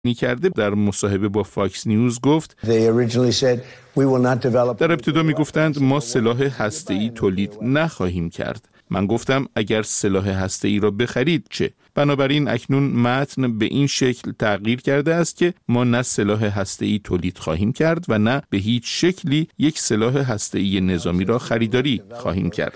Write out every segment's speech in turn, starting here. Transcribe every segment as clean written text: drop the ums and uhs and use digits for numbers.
می‌کرده در مصاحبه با فاکس نیوز گفت در ابتدا می‌گفتند ما سلاح هسته‌ای تولید نخواهیم کرد. من گفتم اگر سلاح هسته‌ای را بخرید چه؟ بنابراین اکنون متن به این شکل تغییر کرده است که ما نه سلاح هسته‌ای تولید خواهیم کرد و نه به هیچ شکلی یک سلاح هسته‌ای نظامی را خریداری خواهیم کرد.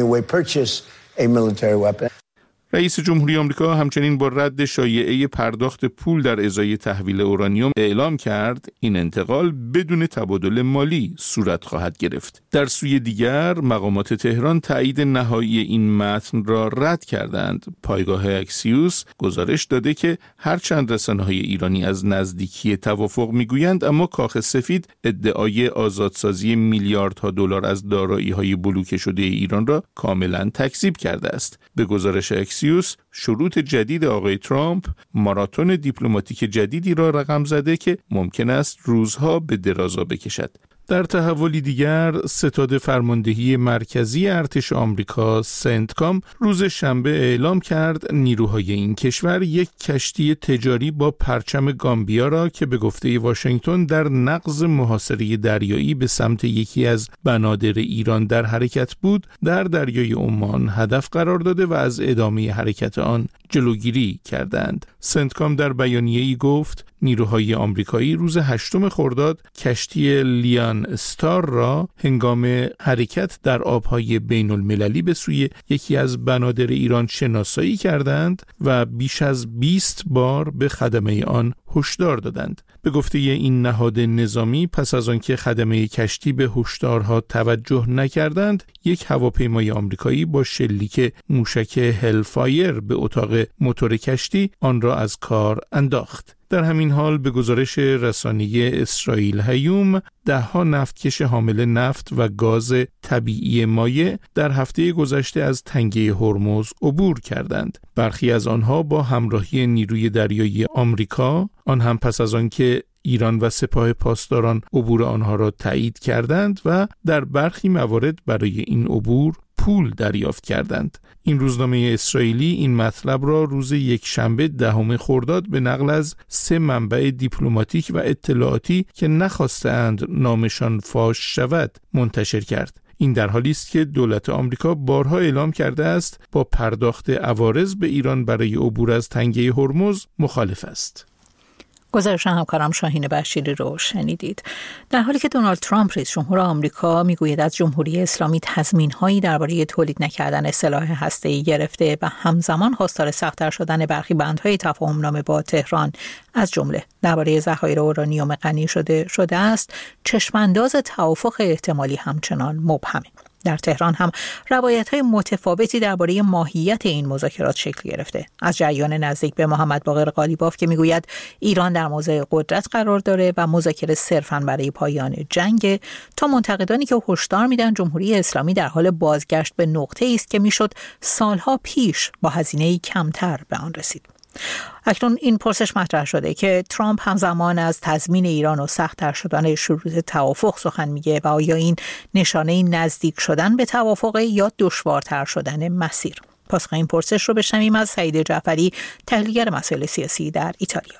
رئیس جمهوری آمریکا همچنین با رد شایعه پرداخت پول در ازای تحویل اورانیوم اعلام کرد این انتقال بدون تبادل مالی صورت خواهد گرفت. در سوی دیگر مقامات تهران تایید نهایی این متن را رد کردند. پایگاه اکسیوس گزارش داده که هرچند رسانه‌های ایرانی از نزدیکی توافق میگویند، اما کاخ سفید ادعای آزادسازی میلیاردها دلار از دارایی‌های بلوکه شده ایران را کاملا تکذیب کرده است. به گزارش اکسیوس شروط جدید آقای ترامپ ماراتون دیپلماتیک جدیدی را رقم زده که ممکن است روزها به درازا بکشد. در تحولی دیگر، ستاد فرماندهی مرکزی ارتش آمریکا سنتکام روز شنبه اعلام کرد نیروهای این کشور یک کشتی تجاری با پرچم گامبیا را که به گفته واشنگتن در نقض محاصره دریایی به سمت یکی از بنادر ایران در حرکت بود، در دریای عمان هدف قرار داده و از ادامه حرکت آن جلوگیری کردند. سنتکام در بیانیه‌ای گفت نیروهای آمریکایی روز 8 خرداد کشتی لیان استار را هنگام حرکت در آبهای بین المللی به سوی یکی از بنادر ایران شناسایی کردند و بیش از 20 بار به خدمه آن هشدار دادند. به گفته این نهاد نظامی، پس از آنکه خدمه کشتی به هشدارها توجه نکردند، یک هواپیمای آمریکایی با شلیک موشک هلفایر به اتاق موتور کشتی آن را از کار انداخت. در همین حال به گزارش رسانه اسرائیل هیوم، 10 نفتکش حامل نفت و گاز طبیعی مایع در هفته گذشته از تنگه هرمز عبور کردند. برخی از آنها با همراهی نیروی دریایی آمریکا، آن هم پس از آنکه ایران و سپاه پاسداران عبور آنها را تایید کردند و در برخی موارد برای این عبور پول دریافت کردند. این روزنامه اسرائیلی این مطلب را روز یکشنبه 10 خرداد به نقل از 3 منبع دیپلماتیک و اطلاعاتی که نخواستند نامشان فاش شود منتشر کرد. این در حالی است که دولت آمریکا بارها اعلام کرده است با پرداخت عوارض به ایران برای عبور از تنگه هرمز مخالف است. گزارش همکارم شاهین بشیری رو شنیدید. در حالی که دونالد ترامپ رئیس جمهور آمریکا میگوید از جمهوری اسلامی تضمین‌هایی درباره تولید نکردن سلاح هسته‌ای گرفته و همزمان خواستار سخت‌تر شدن برخی بندهای تفاهم‌نامه با تهران از جمله درباره ذخایر اورانیوم غنی شده است، چشمانداز توافق احتمالی همچنان مبهمه. در تهران هم روایت‌های متفاوتی درباره ماهیت این مذاکرات شکل گرفته. از جریان نزدیک به محمد باقر قالیباف که میگوید ایران در موضع قدرت قرار داره و مذاکره صرفاً برای پایان جنگ، تا منتقدانی که هشدار میدن جمهوری اسلامی در حال بازگشت به نقطه‌ای است که میشد سالها پیش با هزینه‌ای کمتر به آن رسید. اکنون این پرسش مطرح شده که ترامپ همزمان از تضمین ایران و سخت‌تر شدن شروط توافق سخن میگه و آیا این نشانه نزدیک شدن به توافق یا دشوارتر شدن مسیر؟ پاسخ این پرسش رو بشنویم از سعید جعفری، تحلیلگر مسائل سیاسی در ایتالیا.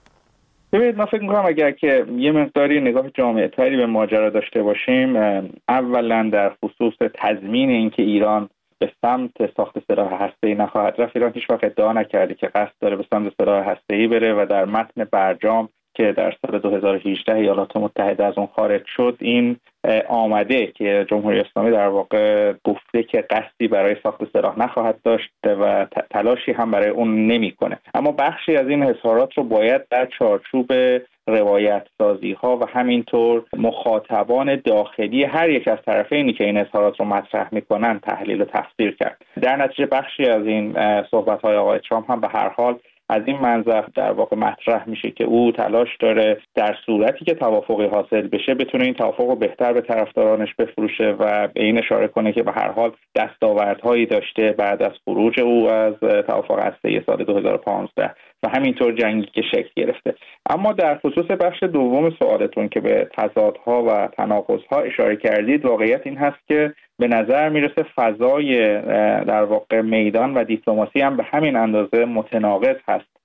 ببینید، من فکر می‌کنم اگر که یه مقداری نگاه جامع‌تری به ماجرا داشته باشیم، اولا در خصوص تضمین اینکه ایران به سمت ساخت سلاح هسته‌ای نخواهد رفت، ایران هیچ وقت ادعا نکرده که قصد داره به سمت سلاح هسته‌ای بره و در متن برجام که در سال 2018 ایالات متحده از اون خارج شد، این آمده که جمهوری اسلامی در واقع گفته که قصدی برای ساخت سلاح نخواهد داشت و تلاشی هم برای اون نمی‌کنه. اما بخشی از این اظهارات رو باید در چارچوب روایت سازی ها و همینطور مخاطبان داخلی هر یک از طرفینی که این اظهارات رو مطرح میکنن تحلیل و تفسیر کرد. در نتیجه بخشی از این صحبت های آقای ترامپ هم به هر حال از این منظر در واقع مطرح میشه که او تلاش داره در صورتی که توافقی حاصل بشه بتونه این توافق رو بهتر به طرفدارانش بفروشه و به این اشاره کنه که به هر حال دستاوردهایی داشته بعد از خروج او از توافق هسته‌ای سال 2015 و همینطور جنگی که شکل گرفته. اما در خصوص بخش دوم سوالتون که به تضادها و تناقضها اشاره کردید، واقعیت این هست که به نظر میرسه فضای در واقع میدان و دیپلماسی هم به همین اندازه متناقض هست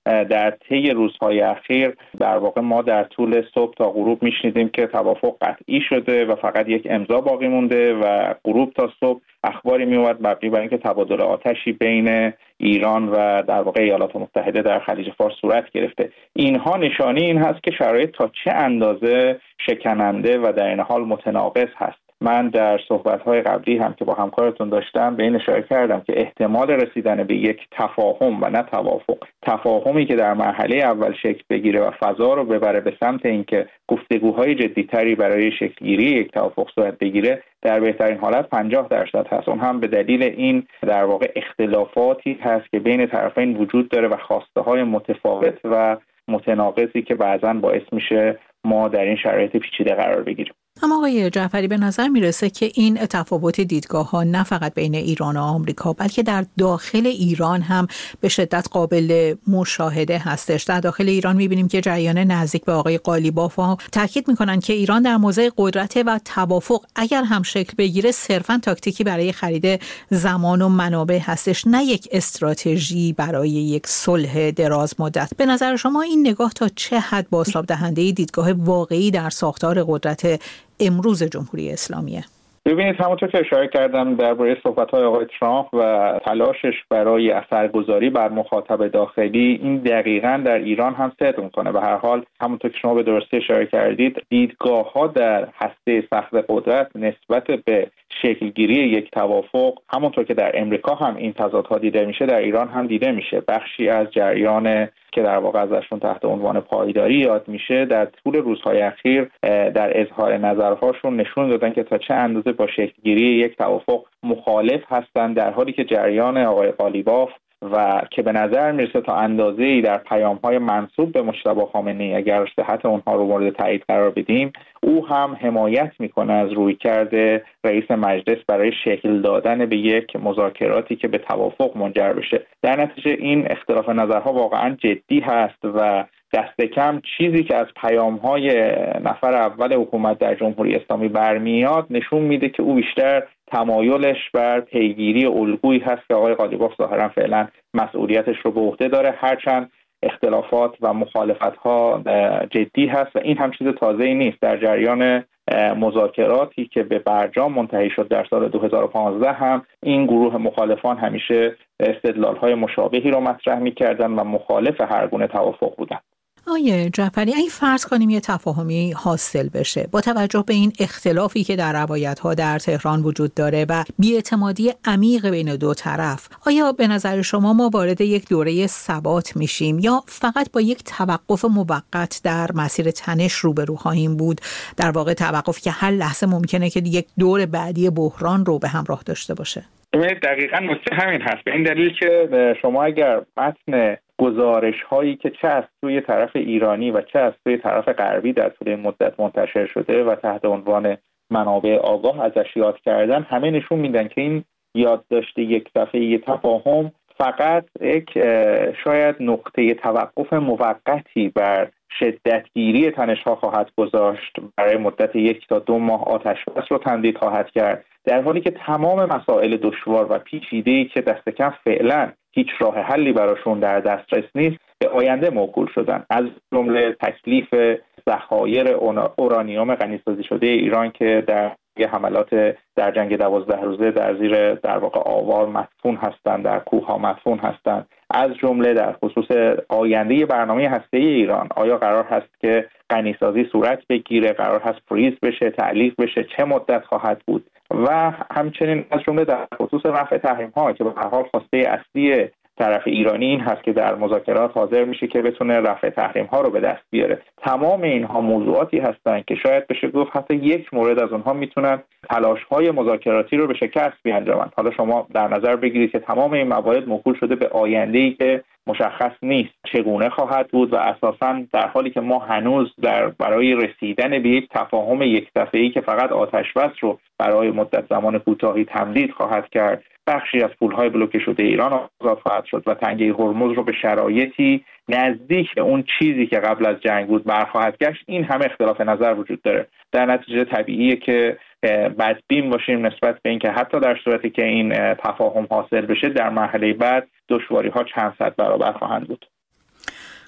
در طی روزهای اخیر در واقع ما در طول صبح تا غروب میشنیدیم که توافق قطعی شده و فقط یک امضا باقی مونده و غروب تا صبح اخباری میومد مبنی بر اینکه تبادل آتشی بین ایران و در واقع ایالات متحده در خلیج فارس صورت گرفته. اینها نشانی این هست که شرایط تا چه اندازه شکننده و در این حال متناقض هست. من در صحبت‌های قبلی هم که با همکارتون داشتم به این اشاره کردم که احتمال رسیدن به یک تفاهم و نه توافق، تفاهمی که در مرحله اول شکل بگیره و فضا رو ببره به سمت اینکه گفتگوهای جدی‌تری برای شکل‌گیری یک توافق صورت بگیره، در بهترین حالت 50% هست. اون هم به دلیل این در واقع اختلافاتی هست که بین طرفین وجود داره و خواسته‌های متفاوت و متناقضی که بعضاً باعث میشه ما در این شرایط پیچیده قرار بگیریم. اما آقای جعفری به نظر میرسه که این تفاوت دیدگاه‌ها نه فقط بین ایران و آمریکا بلکه در داخل ایران هم به شدت قابل مشاهده هستش. در داخل ایران میبینیم که جریان نزدیک به آقای قالیباف ها تاکید میکنن که ایران در موضع قدرت و توافق اگر هم شکل بگیره صرفاً تاکتیکی برای خرید زمان و منابع هستش، نه یک استراتژی برای یک صلح دراز مدت. به نظر شما این نگاه تا چه حد بازتاب دهنده دیدگاه واقعی در ساختار قدرت امروز جمهوری اسلامیه؟ ببینید، همونطور که اشاره کردم درباره صحبت‌های آقای ترامپ و تلاشش برای اثرگذاری بر مخاطب داخلی، این دقیقاً در ایران هم صدق می‌کنه. به هر حال همونطور که شما به درستی اشاره کردید، دیدگاه‌ها در هسته سقف قدرت نسبت به شکلگیری یک توافق، همونطور که در امریکا هم این تضادها دیده میشه، در ایران هم دیده میشه. بخشی از جریان که در واقع ازشون تحت عنوان پایداری یاد میشه، در طول روزهای اخیر در اظهار نظرهاشون نشون دادن که تا چه اندازه با شکلگیری یک توافق مخالف هستند، در حالی که جریان آقای قالیباف و که به نظر میرسه تا اندازه‌ای در پیام‌های منسوب به مجتبی خامنه‌ای، اگر صحت اونها رو مورد تایید قرار بدیم، او هم حمایت میکنه از رویکرد رئیس مجلس برای شکل دادن به یک مذاکراتی که به توافق منجر بشه. در نتیجه این اختلاف نظرها واقعا جدی هست و دست کم چیزی که از پیام‌های نفر اول حکومت در جمهوری اسلامی برمیاد نشون میده که او بیشتر تمایلش بر پیگیری الگویی هست که آقای قالیباف ظاهرا فعلا مسئولیتش رو به عهده داره، هرچند اختلافات و مخالفت‌ها جدی هست و این هم چیز تازه‌ای نیست. در جریان مذاکراتی که به برجام منتهی شد در سال 2015 هم این گروه مخالفان همیشه استدلال‌های مشابهی رو مطرح می‌کردند و مخالف هر گونه توافق بودند. آیه جعفری، این فرض کنیم یه تفاهمی حاصل بشه با توجه به این اختلافی که در روایت‌ها در تهران وجود داره و بی‌اعتمادی عمیق بین دو طرف، آیا به نظر شما ما وارد یک دوره ثبات میشیم یا فقط با یک توقف موقت در مسیر تنش روبرو خواهیم بود؟ در واقع توقفی که هر لحظه ممکنه که یک دور بعدی بحران رو به همراه داشته باشه. دقیقاً نکته همین هست. به این دلیل که شما اگر متن گزارش هایی که چه از سوی طرف ایرانی و چه از سوی طرف غربی در طول این مدت منتشر شده و تحت عنوان منابع آگاه ازش یاد کردن، همه نشون میدن که این یادداشت یک دفعه‌ای تفاهم فقط یک شاید نقطه توقف موقتی بر شدتگیری تنش‌ها خواهد گذاشت، برای مدت 1 تا 2 ماه آتش‌بس رو تمدید خواهد کرد، در حالی که تمام مسائل دشوار و پیچیده‌ای که دست کم فعلا هیچ راه حلی براشون در دسترس نیست به آینده موکول شدن، از جمله تکلیف ذخایر اورانیوم غنیسازی شده ایران که در حملات در جنگ 12 روزه در زیر در واقع آوار مدفون هستند، در کوه‌ها مدفون هستند، از جمله در خصوص آینده برنامه هسته‌ای ایران، آیا قرار هست که غنیسازی صورت بگیره، قرار هست فریز بشه، تعلیق بشه، چه مدت خواهد بود، و همچنین از جمله در خصوص رفع تحریم‌ها که به هر حال خواسته اصلی طرف ایرانی این هست که در مذاکرات حاضر میشه که بتونه رفع تحریم‌ها رو به دست بیاره. تمام اینها موضوعاتی هستند که شاید بشه گفت حتی یک مورد از اونها میتونن تلاش‌های مذاکراتی رو به شکست بیانجامند. حالا شما در نظر بگیرید که تمام این موارد موکول شده به آینده‌ای که مشخص نیست چگونه خواهد بود و اساساً در حالی که ما هنوز برای رسیدن به یک تفاهم یک دفعه‌ای که فقط آتش‌بس رو برای مدت زمان کوتاهی تمدید خواهد کرد، بخشی از پول‌های بلوکه شده ایران آزاد خواهد شد و تنگه هرمز رو به شرایطی نزدیک به اون چیزی که قبل از جنگ بود برخواهد گشت، این همه اختلاف نظر وجود داره. در نتیجه طبیعیه که بدبین باشیم نسبت به اینکه حتی در صورتی که این تفاهم حاصل بشه، در مرحله بعد دشواری‌ها چند صد برابر خواهند بود.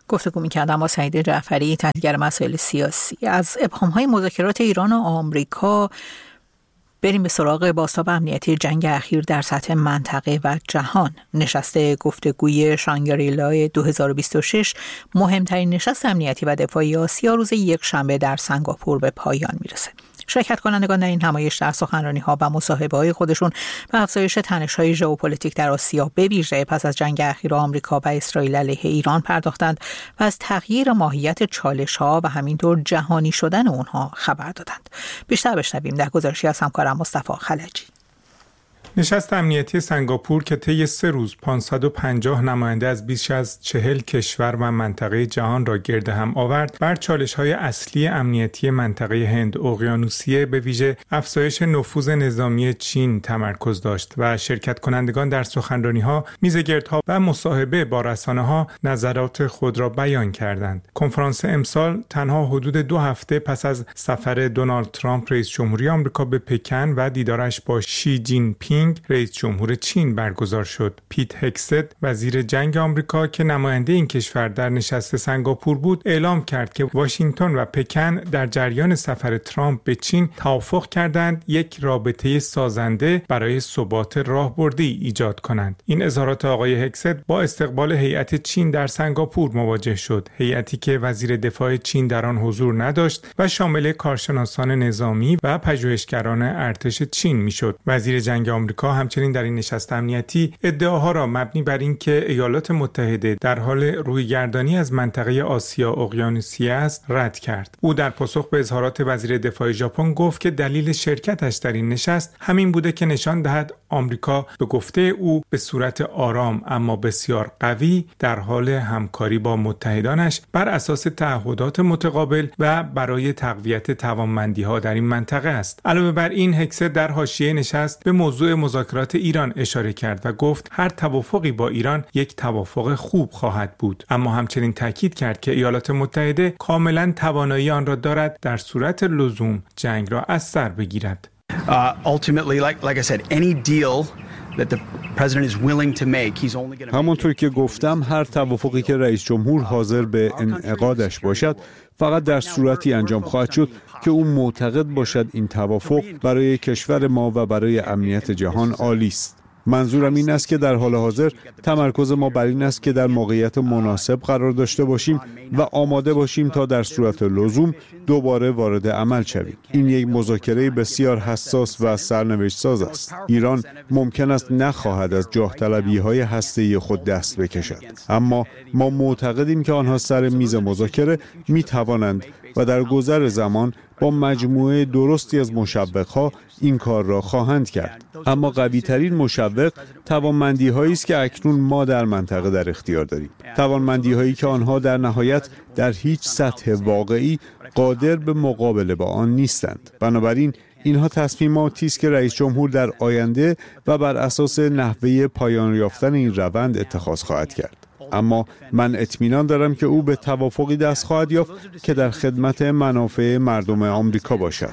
گفتگو می‌کردم با سعید جعفری، تحلیلگر مسائل سیاسی. از ابهام‌های مذاکرات ایران و آمریکا بریم به سراغ بازتاب امنیتی جنگ اخیر در سطح منطقه و جهان. نشست گفتگوی شانگری-لا 2026 مهمترین نشست امنیتی و دفاعی آسیا روز یکشنبه در سنگاپور به پایان میرسه. شرکت کنندگان در این نمایش در سخنرانی‌ها و مصاحبه‌های خودشون به افزایش تنش‌های ژئوپلیتیک در آسیا به ویژه پس از جنگ اخیر آمریکا و اسرائیل علیه ایران پرداختند و از تغییر ماهیت چالش‌ها و همینطور جهانی شدن اونها خبر دادند. بیشتر بشنویم در گزارشی از همکارم مصطفی خلجی. نشست امنیتی سنگاپور که طی 3 روز 550 نماینده از بیش از 40 کشور و منطقه جهان را گرد هم آورد، بر چالش‌های اصلی امنیتی منطقه هند اقیانوسیه به ویژه افزایش نفوذ نظامی چین تمرکز داشت و شرکت کنندگان در سخنرانی‌ها، میزگردها و مصاحبه با رسانه‌ها نظرات خود را بیان کردند. کنفرانس امسال تنها حدود 2 هفته پس از سفر دونالد ترامپ رئیس جمهوری آمریکا به پکن و دیدارش با شی جین پینگ رئیس جمهور چین برگزار شد. پیت هگست وزیر جنگ آمریکا که نماینده این کشور در نشست سنگاپور بود، اعلام کرد که واشنگتن و پکن در جریان سفر ترامپ به چین توافق کردند یک رابطه سازنده برای ثبات راهبردی ایجاد کنند. این اظهارات آقای هگست با استقبال هیئت چین در سنگاپور مواجه شد. هیئتی که وزیر دفاع چین در آن حضور نداشت و شامل کارشناسان نظامی و پژوهشگران ارتش چین میشد. وزیر جنگ آمریکا همچنین در این نشست امنیتی ادعاها را مبنی بر اینکه ایالات متحده در حال رویگردانی از منطقه آسیا اقیانوسیه است رد کرد. او در پاسخ به اظهارات وزیر دفاع ژاپن گفت که دلیل شرکتش در این نشست همین بوده که نشان دهد آمریکا به گفته او به صورت آرام اما بسیار قوی در حال همکاری با متحدانش بر اساس تعهدات متقابل و برای تقویت توانمندی‌ها در این منطقه است. علاوه بر این، هگست در حاشیه نشست به موضوع مذاکرات ایران اشاره کرد و گفت هر توافقی با ایران یک توافق خوب خواهد بود، اما همچنین تاکید کرد که ایالات متحده کاملا توانایی آن را دارد در صورت لزوم جنگ را از سر بگیرد. همانطور که گفتم، هر توافقی که رئیس جمهور حاضر به انعقادش باشد فقط در صورتی انجام خواهد شد که او معتقد باشد این توافق برای کشور ما و برای امنیت جهان عالی است. منظورم این است که در حال حاضر تمرکز ما بر این است که در موقعیت مناسب قرار داشته باشیم و آماده باشیم تا در صورت لزوم دوباره وارد عمل شویم. این یک مذاکره بسیار حساس و سرنوشت ساز است. ایران ممکن است نخواهد از جاه طلبی‌های هسته‌ای خود دست بکشد، اما ما معتقدیم که آنها سر میز مذاکره می‌توانند و در گذر زمان با مجموعه درستی از مشوق‌ها این کار را خواهند کرد. اما قوی‌ترین مشوق توانمندی‌هایی است که اکنون ما در منطقه در اختیار داریم. توانمندی‌هایی که آنها در نهایت در هیچ سطح واقعی قادر به مقابله با آن نیستند. بنابراین اینها تصمیماتی است که رئیس جمهور در آینده و بر اساس نحوه پایان یافتن این روند اتخاذ خواهد کرد. اما من اطمینان دارم که او به توافقی دست خواهد یافت که در خدمت منافع مردم آمریکا باشد.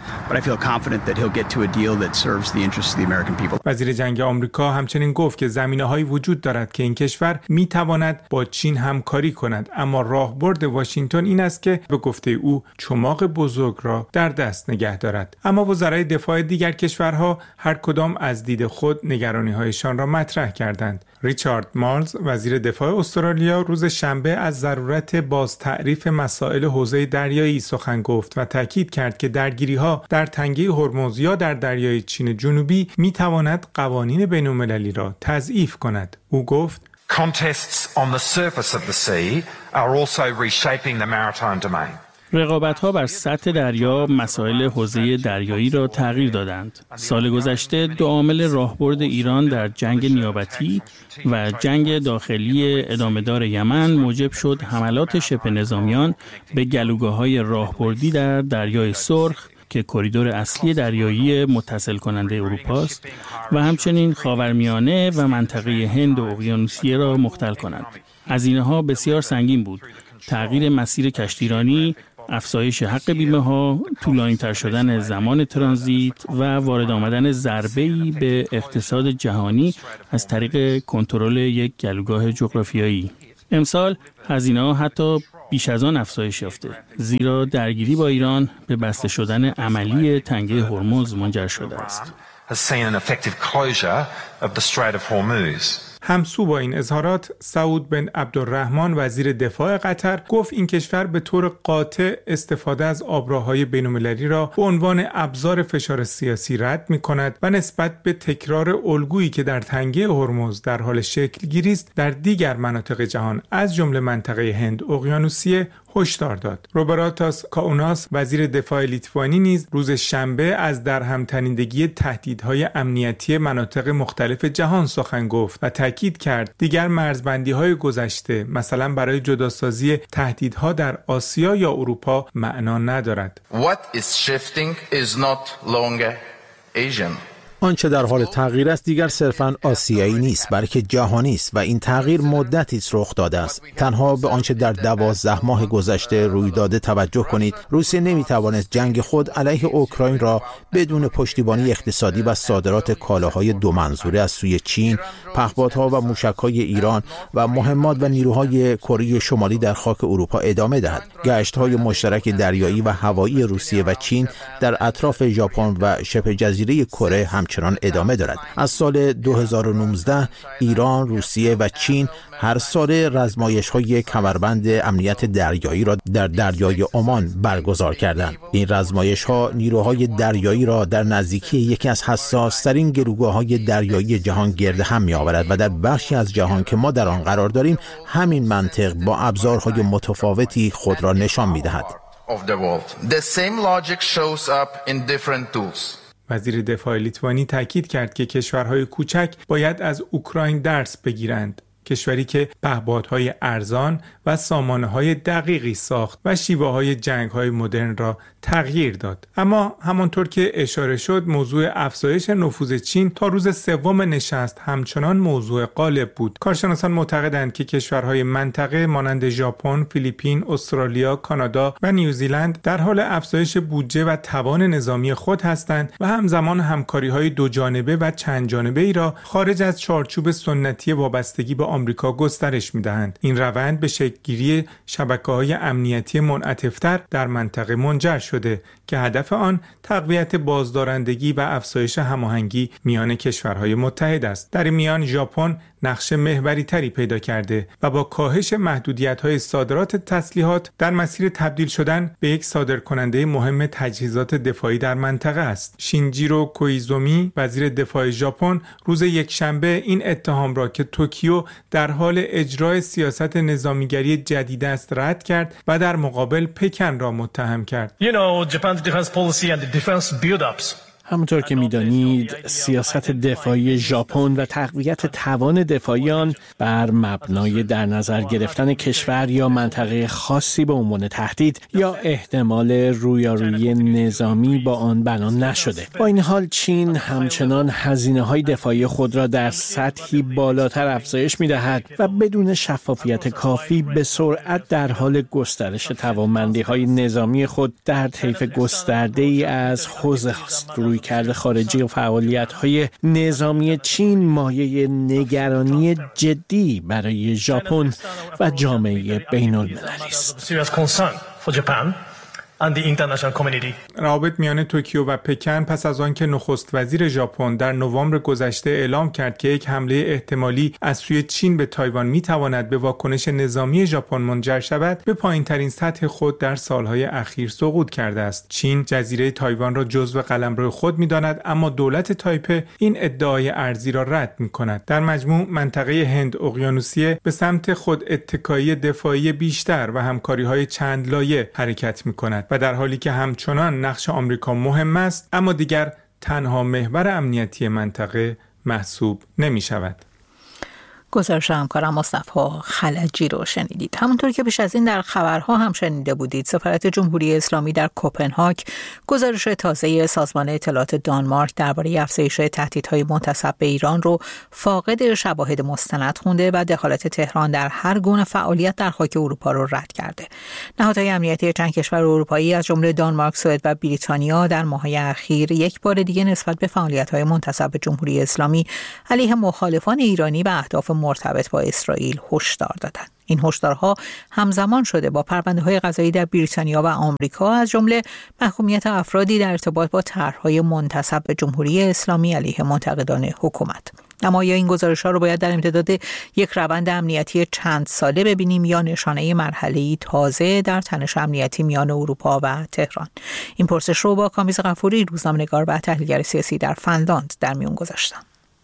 وزیر جنگ آمریکا همچنین گفت که زمینه‌هایی وجود دارد که این کشور می‌تواند با چین همکاری کند، اما راهبرد واشنگتن این است که به گفته او چماق بزرگ را در دست نگه دارد. اما وزرای دفاع دیگر کشورها هر کدام از دید خود نگرانی‌هایشان را مطرح کردند. ریچارد مارلز وزیر دفاع استرالیا روز شنبه از ضرورت بازتعریف مسائل حوزه دریایی سخن گفت و تاکید کرد که درگیری‌ها در تنگه هرمز یا در دریای چین جنوبی می‌تواند قوانین بین‌المللی را تضعیف کند. او گفت Contests on the surface of the sea are also reshaping the maritime domain. رقابت‌ها بر سطح دریا مسائل حوزه دریایی را تغییر دادند. سال گذشته 2 عامل راهبرد ایران در جنگ نیابتی و جنگ داخلی ادامه‌دار یمن موجب شد حملات شبه نظامیان به گلوگاه‌های راهبردی در دریای سرخ که کریدور اصلی دریایی متصل کننده اروپا است و همچنین خاورمیانه و منطقه هند و اقیانوسیه را مختل کنند. هزینه‌ها بسیار سنگین بود. تغییر مسیر کشتیرانی، افزایش حق بیمه‌ها، طولانی‌تر شدن زمان ترانزیت و وارد آمدن ضربه‌ای به اقتصاد جهانی از طریق کنترل یک گلوگاه جغرافیایی. امسال هزینه‌ها حتی بیش از آن افزایش یافته، زیرا درگیری با ایران به بسته شدن عملی تنگه هرمز منجر شده است. همسو با این اظهارات، سعود بن عبدالرحمن وزیر دفاع قطر گفت این کشور به طور قاطع استفاده از آبراهای بین‌المللی را به عنوان ابزار فشار سیاسی رد می‌کند و نسبت به تکرار الگویی که در تنگه هرمز در حال شکل گیری است در دیگر مناطق جهان از جمله منطقه هند اقیانوسیه هشدار داد. روبراتاس کاوناس وزیر دفاع لیتوانی نیز روز شنبه از درهم‌تنیدگی تهدیدهای امنیتی مناطق مختلف جهان سخن گفت و تاکید کرد دیگر مرزبندی‌های گذشته مثلا برای جداسازی تهدیدها در آسیا یا اروپا معنا ندارد. What is shifting is not longer Asian. آنچه در حال تغییر است دیگر صرفاً آسیایی نیست بلکه جهانی است و این تغییر مدتی است رخ داده است. تنها به آنچه در 12 ماه گذشته روی داده توجه کنید. روسیه نمی‌توانست جنگ خود علیه اوکراین را بدون پشتیبانی اقتصادی و صادرات کالاهای دو منظوره از سوی چین، پهپادها و موشک‌های ایران و مهمات و نیروهای کره شمالی در خاک اروپا ادامه دهد. گشت‌های مشترک دریایی و هوایی روسیه و چین در اطراف ژاپن و شبه جزیره کره همچنان ادامه دارد. از سال 2019 ایران، روسیه و چین هر سال رزمایش‌های کمربند امنیت دریایی را در دریای عمان برگزار کردند. این رزمایش‌ها نیروهای دریایی را در نزدیکی یکی از حساس‌ترین گروگاه‌های دریایی جهان گرد هم می‌آورد و در بخشی از جهان که ما در آن قرار داریم همین منطق با ابزارهای متفاوتی خود را نشان می‌دهد. وزیر دفاع لیتوانی تاکید کرد که کشورهای کوچک باید از اوکراین درس بگیرند. کشوری که پهپادهای ارزان و سامانه‌های دقیقی ساخت و شیوه‌های جنگ‌های مدرن را تغییر داد. اما همانطور که اشاره شد موضوع افزایش نفوذ چین تا روز سوم نشست همچنان موضوع غالب بود. کارشناسان معتقدند که کشورهای منطقه مانند ژاپن، فیلیپین، استرالیا، کانادا و نیوزیلند در حال افزایش بودجه و توان نظامی خود هستند و همزمان همکاری‌های دو جانبه و چند جانبه‌ای را خارج از چارچوب سنتی وابستگی به آمریکا گسترش می‌دهند. این روند به شکل‌گیری شبکه‌های امنیتی منعطف‌تر در منطقه منجر شده که هدف آن تقویت بازدارندگی و افزایش هماهنگی میان کشورهای متحد است. در این میان ژاپن نقش محوری تری پیدا کرده و با کاهش محدودیت‌های صادرات تسلیحات در مسیر تبدیل شدن به یک صادرکننده مهم تجهیزات دفاعی در منطقه است. شینجیرو کویزومی وزیر دفاع ژاپن روز یکشنبه این اتهام را که توکیو در حال اجرای سیاست نظامیگری جدید است رد کرد و در مقابل پکن را متهم کرد. Japan's defense policy and the defense build-ups. همونطور که می‌دانید سیاست دفاعی ژاپن و تقویت توان دفاعی آن بر مبنای در نظر گرفتن کشور یا منطقه خاصی به عنوان تهدید یا احتمال رویارویی نظامی با آن بنا نشده. با این حال چین همچنان هزینه‌های دفاعی خود را در سطحی بالاتر افزایش می‌دهد و بدون شفافیت کافی به سرعت در حال گسترش توانمندی‌های نظامی خود در طیف گسترده‌ای از حوزه‌هاست. رویکرد خارجی و فعالیت‌های نظامی چین مایه نگرانی جدی برای ژاپن و جامعه بین‌المللی است. روابط میان توکیو و پکن پس از آنکه نخست وزیر ژاپن در نوامبر گذشته اعلام کرد که یک حمله احتمالی از سوی چین به تایوان میتواند به واکنش نظامی ژاپن منجر شود، به پایین‌ترین سطح خود در سالهای اخیر سقوط کرده است. چین جزیره تایوان را جزو قلمرو خود می‌داند، اما دولت تایپه این ادعای ارضی را رد می‌کند. در مجموع منطقه هند اقیانوسیه به سمت خود اتکایی دفاعی بیشتر و همکاری‌های چند لایه حرکت می‌کند و در حالی که همچنان نقش آمریکا مهم است، اما دیگر تنها محور امنیتی منطقه محسوب نمی شود. گزارش همکارم مصطفی خلجی رو شنیدید. همونطور که پیش از این در خبرها هم شنیده بودید، سفارت جمهوری اسلامی در کوپنهاگ گزارش تازه سازمان اطلاعات دانمارک درباره افزایش تهدیدهای منتسب به ایران رو فاقد شواهد مستند خونده و دخالت تهران در هر گونه فعالیت در خاک اروپا رو رد کرده. نهادهای امنیتی چند کشور اروپایی از جمله دانمارک، سوئد و بریتانیا در ماه‌های اخیر یک بار دیگه نسبت به فعالیت‌های منتسب به جمهوری اسلامی علیه مخالفان ایرانی و اهداف مرتبط با اسرائیل هشدار دادند. این هشدارها همزمان شده با پرونده‌های قضایی در بریتانیا و آمریکا، از جمله محکومیت افرادی در ارتباط با طرح‌های منتسب به جمهوری اسلامی علیه منتقدان حکومت. اما یا این گزارش‌ها رو باید در امتداد یک روند امنیتی چند ساله ببینیم یا نشانه مرحله‌ای تازه در تنش امنیتی میان اروپا و تهران؟ این پرسش رو با کامیز غفوری، روزنامه‌نگار و تحلیلگر سیاسی در فنلاند، در میون گذاشتم.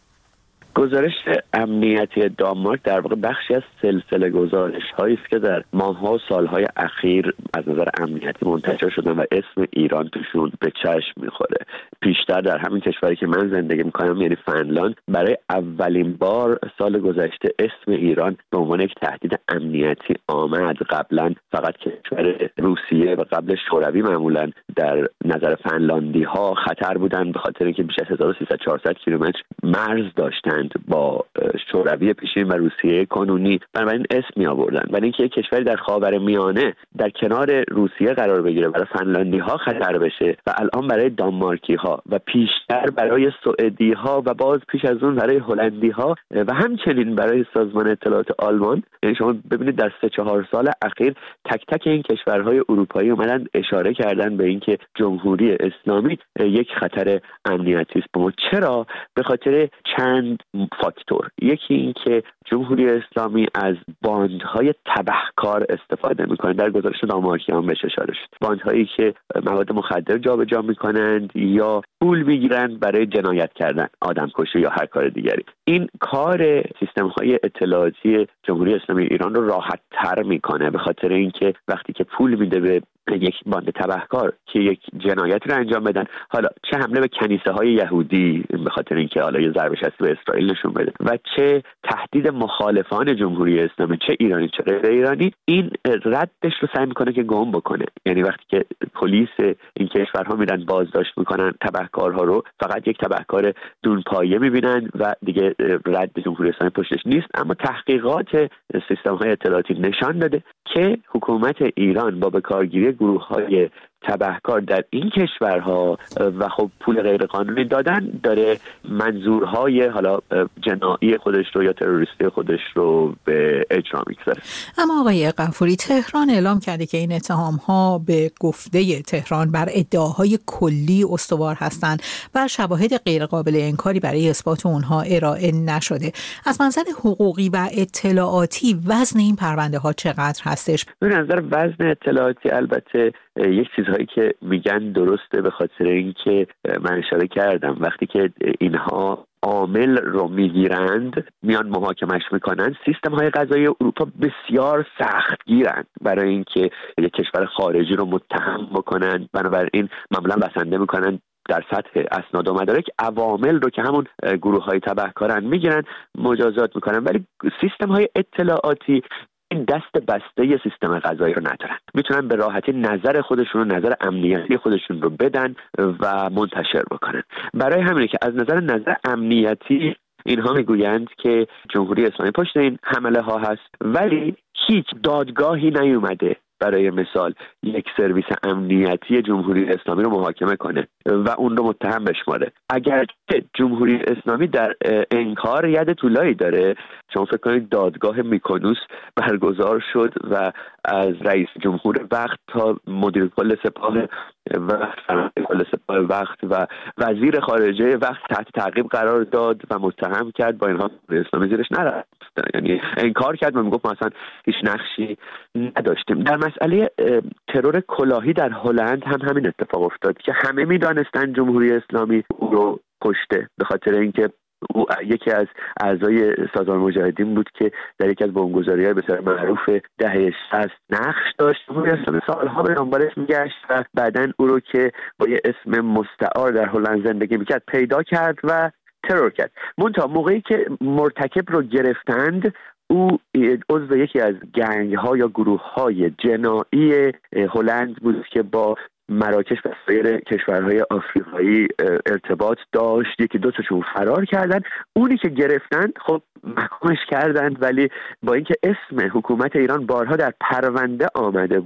گزارش امنیتی دانمارک در واقع بخشی از سلسله گزارش‌هایی است که در ماه‌ها و سال‌های اخیر از نظر امنیتی منتشر شدن و اسم ایران توشون به چشم می‌خوره. پیشتر در همین کشوری که من زندگی می‌کنم، یعنی فنلاند، برای اولین بار سال گذشته اسم ایران به عنوان یک تهدید امنیتی آمد. قبلا فقط کشور روسیه و قبل شوروی معمولاً در نظر فنلاندی‌ها خطر بودند، به خاطر اینکه بیش از 1300-400 کیلومتر مرز داشتند با شوروی پیشین و روسیه کنونی، بنابراین اسم می آوردن. ولی اینکه یک کشوری در خاورمیانه در کنار روسیه قرار بگیره، برای فنلاندی ها خطر بشه و الان برای دانمارکی ها و پیشتر برای سوئدی ها و باز پیش از اون برای هلندی ها و همچنین برای سازمان اطلاعات آلمان، یعنی شما ببینید در 3-4 سال اخیر تک تک این کشورهای اروپایی اومدن اشاره کردن به اینکه جمهوری اسلامی یک خطر امنیتی است. چرا؟ به خاطر چند فاکتور. یکی این که جمهوری اسلامی از باندهای تبهکار استفاده میکنه. در گزارش دانمارکی هم بهش اشاره شد. باندهایی که مواد مخدر جابجا میکنند یا پول میگیرند برای جنایت کردن، آدمکشی یا هر کار دیگری. این کار سیستم‌های اطلاعاتی جمهوری اسلامی ایران رو راحت تر میکنه، به خاطر اینکه وقتی که پول میده به یک باند تبهکار که یک جنایتی رو انجام بدن، حالا چه حمله به کنیسه‌های یهودی به خاطر اینکه حالا یه ضربه شستی به اسرائیل نشون بده و چه تهدید مخالفان جمهوری اسلامی، چه ایرانی چه غیر ایرانی، این ردش رو سعی میکنه که گم بکنه. یعنی وقتی که پلیس این کشورها میرن بازداشت میکنن تبهکارها رو، فقط یک تبهکار دونپایه میبینن و دیگه رد جمهوری اسلامی پشتش نیست. اما تحقیقات سیستم‌های اطلاعاتی نشان داده که حکومت ایران با بکارگیری گروه‌های تبهکار در این کشورها و خب پول غیر قانونی دادن، داره منظورهای حالا جنایی خودش رو یا تروریستی خودش رو به اجرا میگذاره. اما آقای غفوری، تهران اعلام کرده که این اتهام‌ها به گفته تهران بر ادعاهای کلی استوار هستند و شواهد غیر قابل انکاری برای اثبات اونها ارائه نشده. از منظر حقوقی و اطلاعاتی وزن این پرونده ها چقدر هستش؟ به نظر وزن اطلاعاتی البته یک چیزهایی که میگن درسته، به خاطر اینکه من اشاره کردم وقتی که اینها عامل رو میگیرند میان محاکمش میکنن، سیستم های قضایی اروپا بسیار سخت گیرند برای اینکه یک کشور خارجی رو متهم بکنن. بنابراین معمولا بسنده میکنن در سطح اسناد و مدارک عوامل رو که همون گروه های تبهکارن میگیرن، مجازات میکنن. ولی سیستم های اطلاعاتی این دست بسته سیستم قضایی رو ندارن، میتونن به راحتی نظر خودشون رو، نظر امنیتی خودشون رو بدن و منتشر بکنن. برای همینه که از نظر امنیتی اینها میگویند که جمهوری اسلامی پشت این حمله ها هست، ولی هیچ دادگاهی نیومده برای مثال یک سرویس امنیتی جمهوری اسلامی رو محاکمه کنه و اون رو متهم بشماره. اگر جمهوری اسلامی در انکار ید طولایی داره، شما فکر کنید دادگاه میکونوس برگزار شد و از رئیس جمهور وقت تا مدیر کل سپاه وقت، کل سپاه وقت و وزیر خارجه وقت تحت تعقیب قرار داد و متهم کرد. با اینها اسلامی زیرش نرفت، یعنی انکار کرد و میگفت ما اصلا هیچ نقشی نداشتیم. در مسئله ترور کلاهی در هلند هم همین اتفاق افتاد که همه میدانستن جمهوری اسلامی او رو کشته، به خاطر اینکه او یکی از اعضای سازمان مجاهدین بود که در یکی از بمبگذاری‌های بسیار معروف دهه 60 نقش داشت. جمهوری اسلامی سالها به دنبالش میگشت و بعداً او رو که با یه اسم مستعار در هلند زندگی میکرد پیدا کرد و ترور کرد. منتها موقعی که مرتکب رو گرفتند، او عضو یکی از گنگ‌ها یا گروه‌های جنایی هلند بود که با مراکش و سایر کشورهای آفریقایی ارتباط داشت. یکی دو تاشون فرار کردن، اونی که گرفتن خب محکومش کردند، ولی با اینکه اسم حکومت ایران بارها در پرونده آمده بود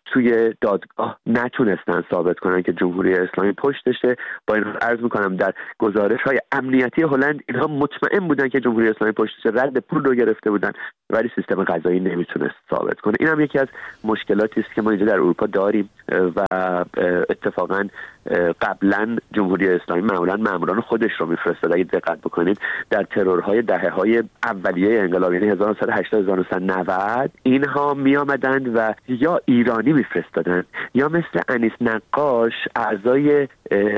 توی دادگاه نتونستن ثابت کنن که جمهوری اسلامی پشتشه. با این عرض میکنم در گزارش‌های امنیتی هلند اینها مطمئن بودن که جمهوری اسلامی پشتشه، رد پول رو گرفته بودن، ولی سیستم قضایی نمیتونست ثابت کنه. این هم یکی از مشکلاتی است که ما اینجا در اروپا داریم و اتفاقا قبلا جمهوری اسلامی معمولا ماموران خودش رو میفرستاد. اگه دقت بکنید در ترورهای دهه‌های اولیه انقلاب، یعنی 1980 1990 اینها میآمدند و یا ایرانی میفرستادن یا مثل انیس نقاش اعضای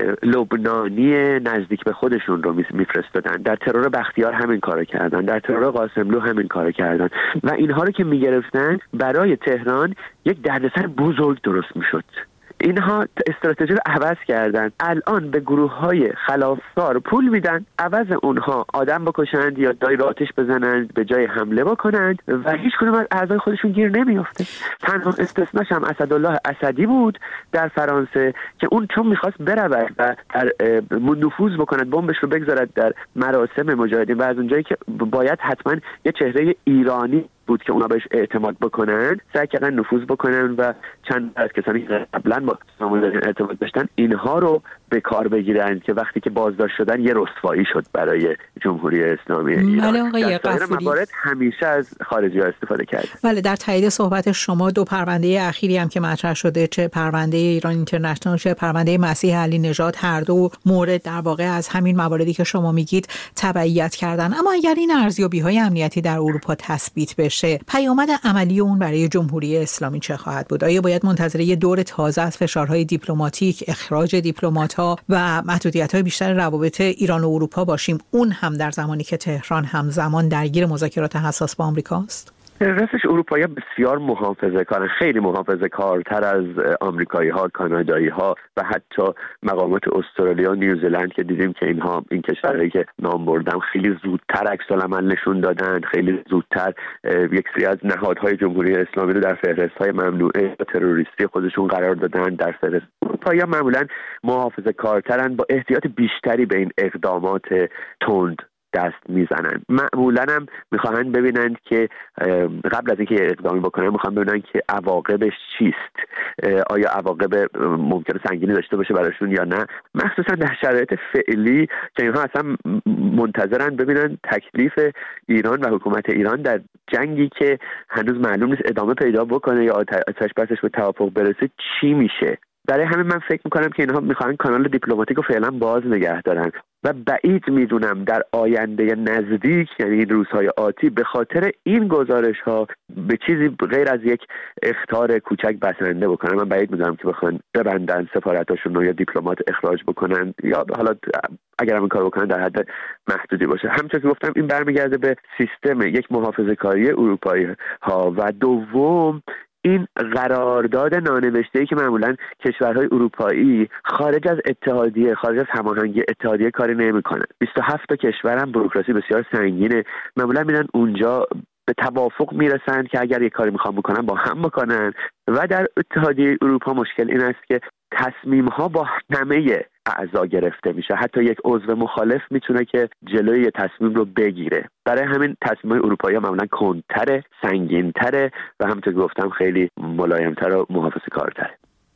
لبنانی نزدیک به خودشون رو میفرستادن. در ترور بختیار همین کارو کردن، در ترور قاسملو همین کارو کردن و اینها رو که میگرفتن برای تهران یک دردسر بزرگ درست میشد. اینها استراتژی رو عوض کردن. الان به گروه‌های خلافکار پول میدن، عوض اونها آدم بکشند یا دایی رو آتش بزنند به جای حمله بکنند و هیچ کدوم از اعضای خودشون گیر نمیافته. تنها استثناش هم اسدالله اسدی بود در فرانسه که اون چون میخواست برود و در نفوذ بکند، بمبش رو بگذارد در مراسم مجاهدین و از اونجایی که باید حتما یه چهره ایرانی بود که اونا بهش اعتماد بکنن، سعی کردن نفوذ بکنن و چند از کسانی که قبلا با سامانیان ارتباط داشتن اینها رو به کار بگیرن که وقتی که بازداشت شدن یه رسوایی شد برای جمهوری اسلامی ایران. در سایر موارد همیشه از خارجی‌ها استفاده کرد. بله، در تایید صحبت شما دو پرونده اخیری هم که مطرح شده، چه پرونده ایران اینترنشنال چه پرونده مسیح علی نژاد، هر دو مورد در واقع از همین مواردی که شما میگید تبعیت کردن. اما اگر این ارزیابی‌های امنیتی در اروپا تثبیت بشه، پیامد عملی اون برای جمهوری اسلامی چه خواهد بود؟ آیا باید منتظر یه دور تازه از فشارهای دیپلماتیک، اخراج دیپلمات‌ها و محدودیت‌های بیشتر روابط ایران و اروپا باشیم، اون هم در زمانی که تهران همزمان درگیر مذاکرات حساس با آمریکاست؟ راستش اروپایی‌ها بسیار محافظه‌کارن، خیلی محافظه‌کارتر از آمریکایی‌ها، کانادایی‌ها و حتی مقامات استرالیا و نیوزلند که دیدیم که این کشورهایی که نام بردم خیلی زودتر عکس‌العمل نشون دادن، خیلی زودتر یک سری از نهادهای جمهوری اسلامی رو در فهرست‌های ممنوعه تروریستی خودشون قرار دادن. در فهرست اروپایی‌ها معمولاً محافظه‌کارترن، با احتیاط بیشتری به این اقدامات تند دست میزنن. معمولاً هم میخواهند ببینند که قبل از اینکه اقدامی بکنن میخوان ببینن که عواقبش چیست، آیا عواقب ممکنه سنگینی داشته باشه براشون یا نه، مخصوصا در شرایط فعلی که اینها اصلا منتظرن ببینن تکلیف ایران و حکومت ایران در جنگی که هنوز معلوم نیست ادامه پیدا بکنه یا آتش بسش به توافق برسه چی میشه. برای همین من فکر میکنم که اینها میخوان کانال دیپلماتیک رو فعلا باز نگه دارن و بعید میدونم در آینده نزدیک، یعنی این روزهای آتی، به خاطر این گزارش ها به چیزی غیر از یک اخطار کوچک بسنده بکنن. من بعید میدونم که بخوان ببندن سفارتاشون رو یا دیپلمات اخراج بکنن یا حالا اگر هم این کار بکنن در حد محدودی باشه. همونطور که گفتم این برمیگرده به سیستم یک محافظه‌کاری اروپایی ها و دوم این قرارداد نانوشته‌ای که معمولاً کشورهای اروپایی خارج از اتحادیه، خارج از هماهنگی اتحادیه کاری نمی‌کنن. 27 تا کشور هم بوروکراسی بسیار سنگینه، معمولاً میرن اونجا به توافق میرسن که اگر یک کاری میخوان بکنن با هم بکنن و در اتحادیه اروپا مشکل این است که تصمیم‌ها با همه اعضا گرفته میشه. حتی یک عضو مخالف میتونه که جلوی تصمیم رو بگیره. برای همین تصمیم‌های اروپایی معمولاً کندتره، سنگین‌تره و همونطور که گفتم خیلی ملایم‌تر و محافظه‌کارتره.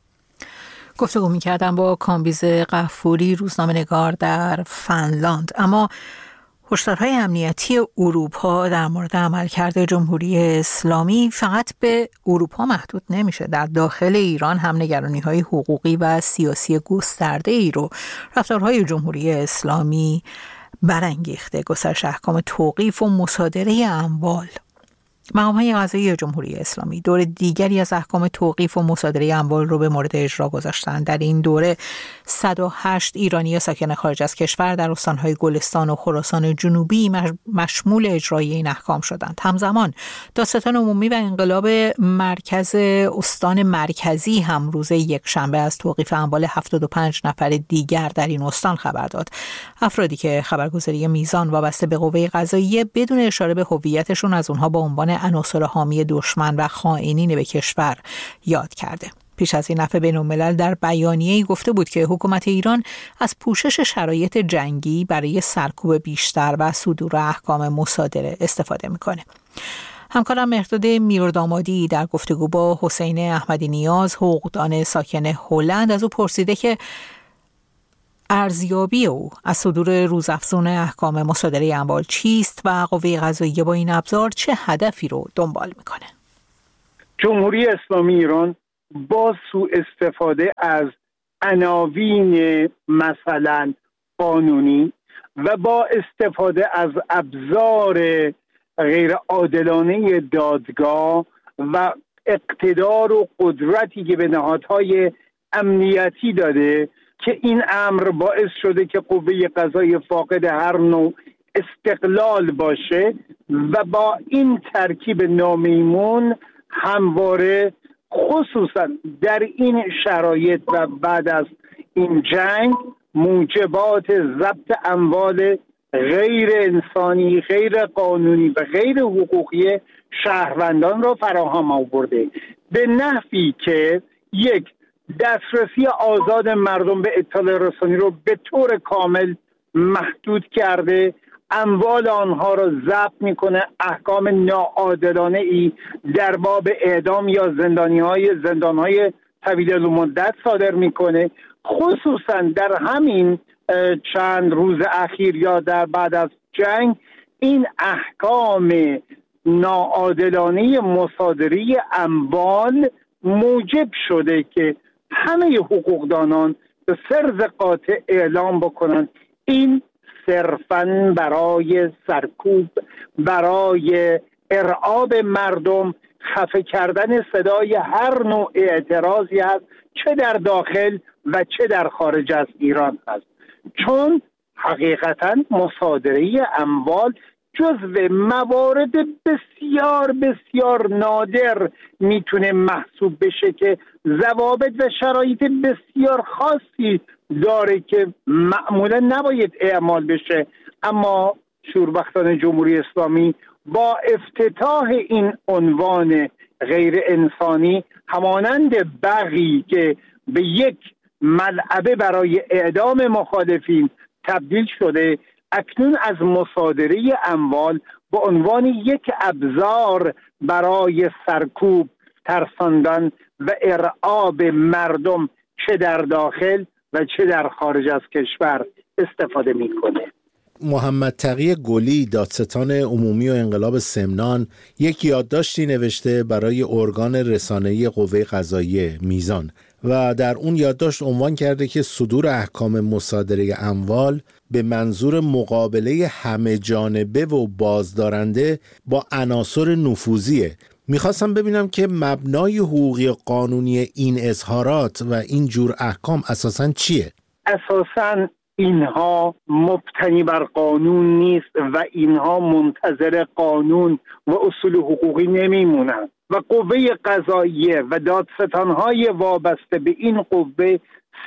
گفتگو می‌کردم با کامبیز غفوری، روزنامه‌نگار در فنلاند. اما هشدارهای امنیتی اروپا در مورد عملکرد جمهوری اسلامی فقط به اروپا محدود نمیشه. در داخل ایران هم نگرانی‌های حقوقی و سیاسی گسترده‌ای رو رفتارهای جمهوری اسلامی برانگیخته. گسترش احکام توقیف و مصادره اموال. مقام‌های قضایی جمهوری اسلامی دور دیگری از احکام توقیف و مصادره اموال رو به مورد اجرا گذاشتند. در این دوره 108 ایرانی ساکن خارج از کشور در استان‌های گلستان و خراسان جنوبی مشمول اجرای این احکام شدند. همزمان دادستان عمومی و انقلاب مرکز استان مرکزی هم روز یکشنبه از توقیف اموال 75 نفر دیگر در این استان خبر داد. افرادی که خبرگزاری میزان وابسته به قوه قضاییه بدون اشاره به هویتشون از اونها با عنوان عناصر حامی دشمن و خائنین به کشور یاد کرده. پیش از این نفع بین‌الملل در بیانیه‌ای گفته بود که حکومت ایران از پوشش شرایط جنگی برای سرکوب بیشتر و صدور احکام مصادره استفاده می‌کنه. همکارم مهرداد میردامادی در گفتگو با حسین احمدی نیاز، حقوقدان ساکن هلند، از او پرسیده که ارزیابی او از صدور روزافزون احکام مصادره اموال چیست و قوه قضاییه با این ابزار چه هدفی رو دنبال میکنه. جمهوری اسلامی ایران با سوء استفاده از عناوین مثلا قانونی و با استفاده از ابزار غیر عادلانه دادگاه و اقتدار و قدرتی که به نهادهای امنیتی داده که این امر باعث شده که قوه قضاییه فاقد هر نوع استقلال باشه و با این ترکیب نامیمون همواره خصوصا در این شرایط و بعد از این جنگ موجبات ضبط اموال غیر انسانی، غیر قانونی و غیر حقوقی شهروندان را فراهم آورده به نحوی که یک، دسترسی آزاد مردم به اطلاع رسانی رو به طور کامل محدود کرده، اموال آنها را ضبط میکنه، احکام ناعادلانه ای در باب اعدام یا زندانهای طویل المدت صادر میکنه. خصوصا در همین چند روز اخیر یا در بعد از جنگ این احکام ناعادلانه مصادره اموال موجب شده که همه حقوقدانان به سرز قاطع اعلام بکنن این صرفاً برای سرکوب، برای ارعاب مردم، خفه کردن صدای هر نوع اعتراضی هست، چه در داخل و چه در خارج از ایران هست. چون حقیقتاً مصادره اموال جزو موارد بسیار بسیار نادر میتونه محسوب بشه که ضوابط و شرایط بسیار خاصی داره که معمولا نباید اعمال بشه. اما شوربختان جمهوری اسلامی با افتتاح این عنوان غیر انسانی همانند بغی که به یک ملعبه برای اعدام مخالفین تبدیل شده، اکنون از مصادره اموال به عنوان یک ابزار برای سرکوب، ترساندن و ارعاب مردم چه در داخل و چه در خارج از کشور استفاده میکنه. محمد تقی گلی، دادستان عمومی و انقلاب سمنان، یک یادداشتی نوشته برای ارگان رسانه‌ای قوه قضاییه میزان و در اون یادداشت عنوان کرده که صدور احکام مصادره اموال به منظور مقابله همه جانبه و بازدارنده با عناصر نفوذیه. میخواستم ببینم که مبنای حقوقی قانونی این اظهارات و این جور احکام اساساً چیه؟ اساساً اینها مبتنی بر قانون نیست و اینها منتظر قانون و اصول حقوقی نمیمونند و قوه قضاییه و دادستانهای وابسته به این قوه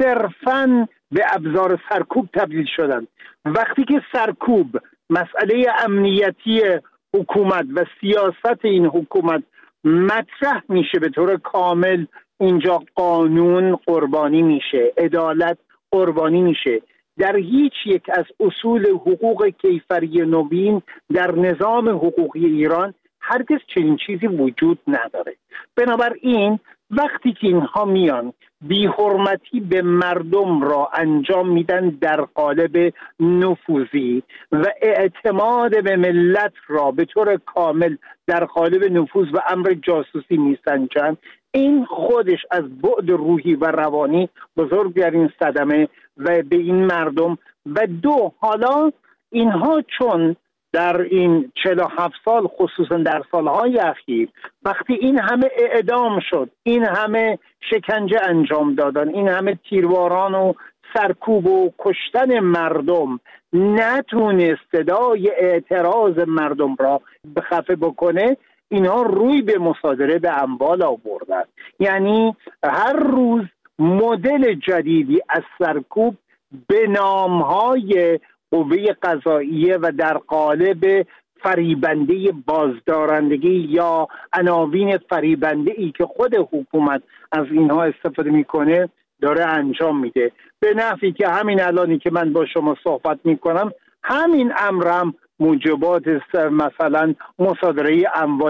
صرفاً به ابزار سرکوب تبدیل شدند. وقتی که سرکوب مسئله امنیتی حکومت و سیاست این حکومت مطرح میشه به طور کامل، اینجا قانون قربانی میشه، عدالت قربانی میشه. در هیچ یک از اصول حقوق کیفری نوین در نظام حقوقی ایران هرگز چنین چیزی وجود نداره. بنابراین وقتی که اینها میان بی‌حرمتی به مردم را انجام میدن در قالب نفوذی و اعتماد به ملت را به طور کامل در قالب نفوذ و امر جاسوسی میسنجند، این خودش از بعد روحی و روانی بزرگترین صدمه و به این مردم. و دو، حالا اینها چون در این 47 سال خصوصا در سالهای اخیر وقتی این همه اعدام شد، این همه شکنجه انجام دادن، این همه تیرواران و سرکوب و کشتن مردم، نتونست صدای اعتراض مردم را خفه بکنه، اینها روی به مصادره به اموال آوردن. یعنی هر روز مدل جدیدی از سرکوب به نامهای قوه قضاییه و در قالب فریبنده بازدارندگی یا عناوین فریبنده ای که خود حکومت از اینها استفاده میکنه داره انجام میده، به نحوی که همین الانی که من با شما صحبت میکنم همین امرم موجبات مثلا مصادره اموال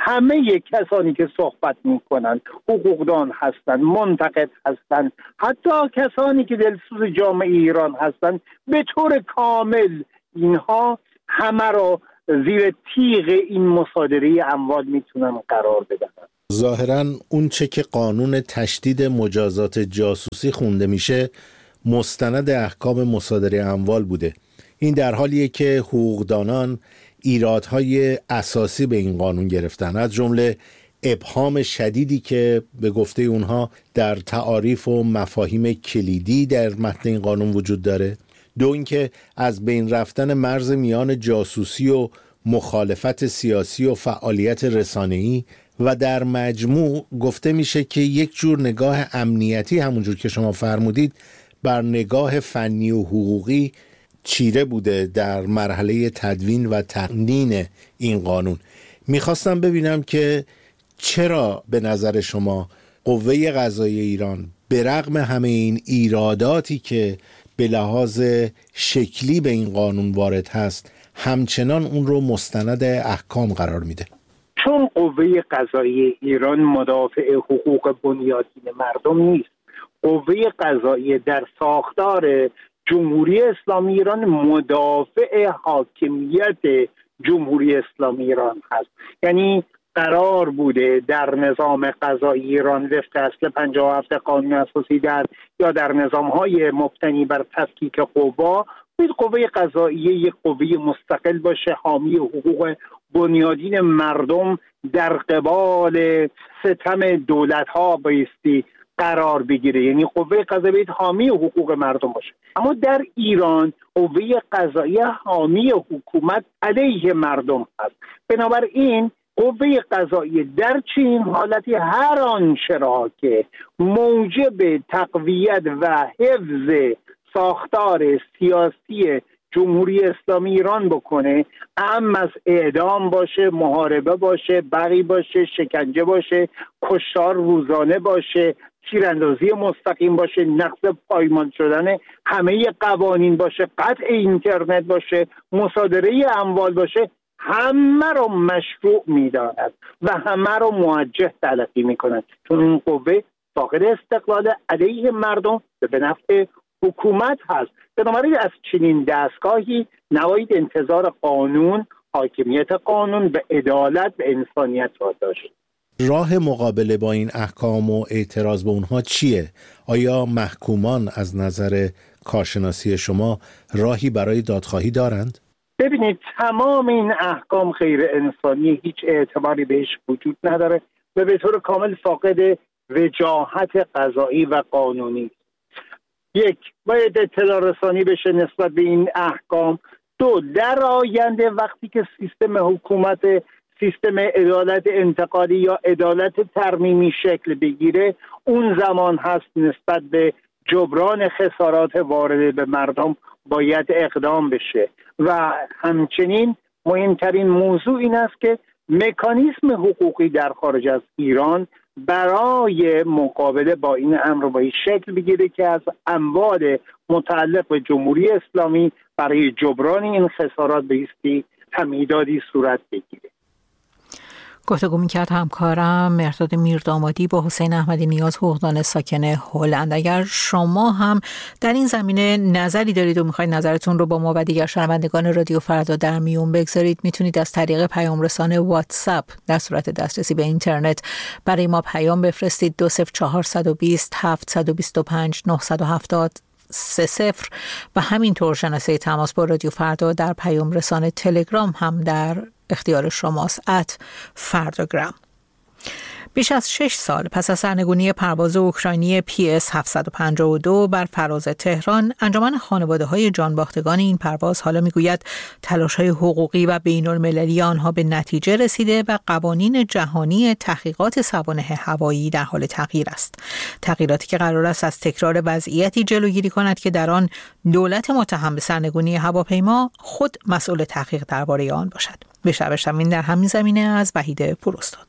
همه کسانی که صحبت میکنن حقوقدان هستند، منتقد هستند، حتی کسانی که دلسوز جامعه ایران هستند، به طور کامل اینها همه را زیر تیغ این مصادره اموال میتونن قرار بدن. ظاهراً اون چه که قانون تشدید مجازات جاسوسی خونده میشه مستند احکام مصادره اموال بوده. این در حالیه که حقوقدانان ایرادهای اساسی به این قانون گرفتن، از جمله ابهام شدیدی که به گفته اونها در تعاریف و مفاهیم کلیدی در متن این قانون وجود داره. دو اینکه از بین رفتن مرز میان جاسوسی و مخالفت سیاسی و فعالیت رسانه‌ای و در مجموع گفته میشه که یک جور نگاه امنیتی، همونجور که شما فرمودید، بر نگاه فنی و حقوقی چیره بوده در مرحله تدوین و تقنین این قانون. میخواستم ببینم که چرا به نظر شما قوه قضاییه ایران به رغم همه این ایراداتی که به لحاظ شکلی به این قانون وارد هست همچنان اون رو مستند احکام قرار میده؟ چون قوه قضاییه ایران مدافع حقوق بنیادین مردم نیست. قوه قضاییه در ساختار جمهوری اسلامی ایران مدافع حاکمیت جمهوری اسلامی ایران هست. یعنی قرار بوده در نظام قضایی ایران وفق اصل 57 قانون اساسی یا در نظام‌های مبتنی بر تفکیک قوا، قوه قضاییه یک قوه مستقل باشه، حامی حقوق بنیادین مردم در قبال ستم دولت‌ها بایستی قرار بگیره. یعنی قوه قضاییه حامی حقوق مردم باشه. اما در ایران قوه قضاییه حامی حکومت علیه مردم هست. بنابراین قوه قضاییه در چنین حالتی هر آنچه را که موجب تقویت و حفظ ساختار سیاسی جمهوری اسلامی ایران بکنه، اهم از اعدام باشه، محاربه باشه، بغی باشه، شکنجه باشه، کشتار روزانه باشه، تیراندازی مستقیم باشه، نقض پایمال شدن همه قوانین باشه، قطع اینترنت باشه، مصادره اموال باشه، همه رو مشروع می‌داند و همه رو موجه تلقی می‌کند. چون این قوه فاقد استقلال علیه مردم به نفع حکومت هست. بنابراین از چنین دستگاهی نباید انتظار قانون، حاکمیت قانون به عدالت و انسانیت را داشت. راه مقابله با این احکام و اعتراض به اونها چیه؟ آیا محکومان از نظر کارشناسی شما راهی برای دادخواهی دارند؟ ببینید، تمام این احکام غیر انسانی، هیچ اعتباری بهش وجود نداره و به طور کامل فاقد وجاهت قضایی و قانونی. یک، باید اطلاع رسانی بشه نسبت به این احکام. دو، در آینده وقتی که سیستم حکومت، سیستم عدالت انتقالی یا عدالت ترمیمی شکل بگیره، اون زمان هست نسبت به جبران خسارات وارده به مردم باید اقدام بشه. و همچنین مهمترین موضوع این است که مکانیزم حقوقی در خارج از ایران برای مقابله با این امر باید شکل بگیره که از اموال متعلق به جمهوری اسلامی برای جبران این خسارات بایستی تمهیداتی صورت بگیره. گفتگو می‌کرد همکارم مهرداد میردامادی با حسین احمدی نیاز، حقوقدان ساکن هلند. اگر شما هم در این زمینه نظری دارید و می‌خواید نظرتون رو با ما و دیگر شنوندگان رادیو فردا در میون بگذارید، میتونید از طریق پیام رسان واتساپ در صورت دسترسی به اینترنت برای ما پیام بفرستید. 20420 725 970 30 و همینطور شناسه تماس با رادیو فردا در پیام رسان تلگرام هم در اختیار شماست @فرdagram. بیش از 6 سال پس از سرنگونی پرواز اوکراینی PS 752 بر فراز تهران، انجمن خانواده‌های جانباختگان این پرواز حالا میگوید تلاش‌های حقوقی و بین‌المللی آنها به نتیجه رسیده و قوانین جهانی تحقیقات سوانح هوایی در حال تغییر است. تغییراتی که قرار است از تکرار وضعیتی جلوگیری کند که در آن دولت متهم به سرنگونی هواپیما خود مسئول تحقیق درباره آن باشد. بشنویم در همین زمینه از وحید پوراستاد.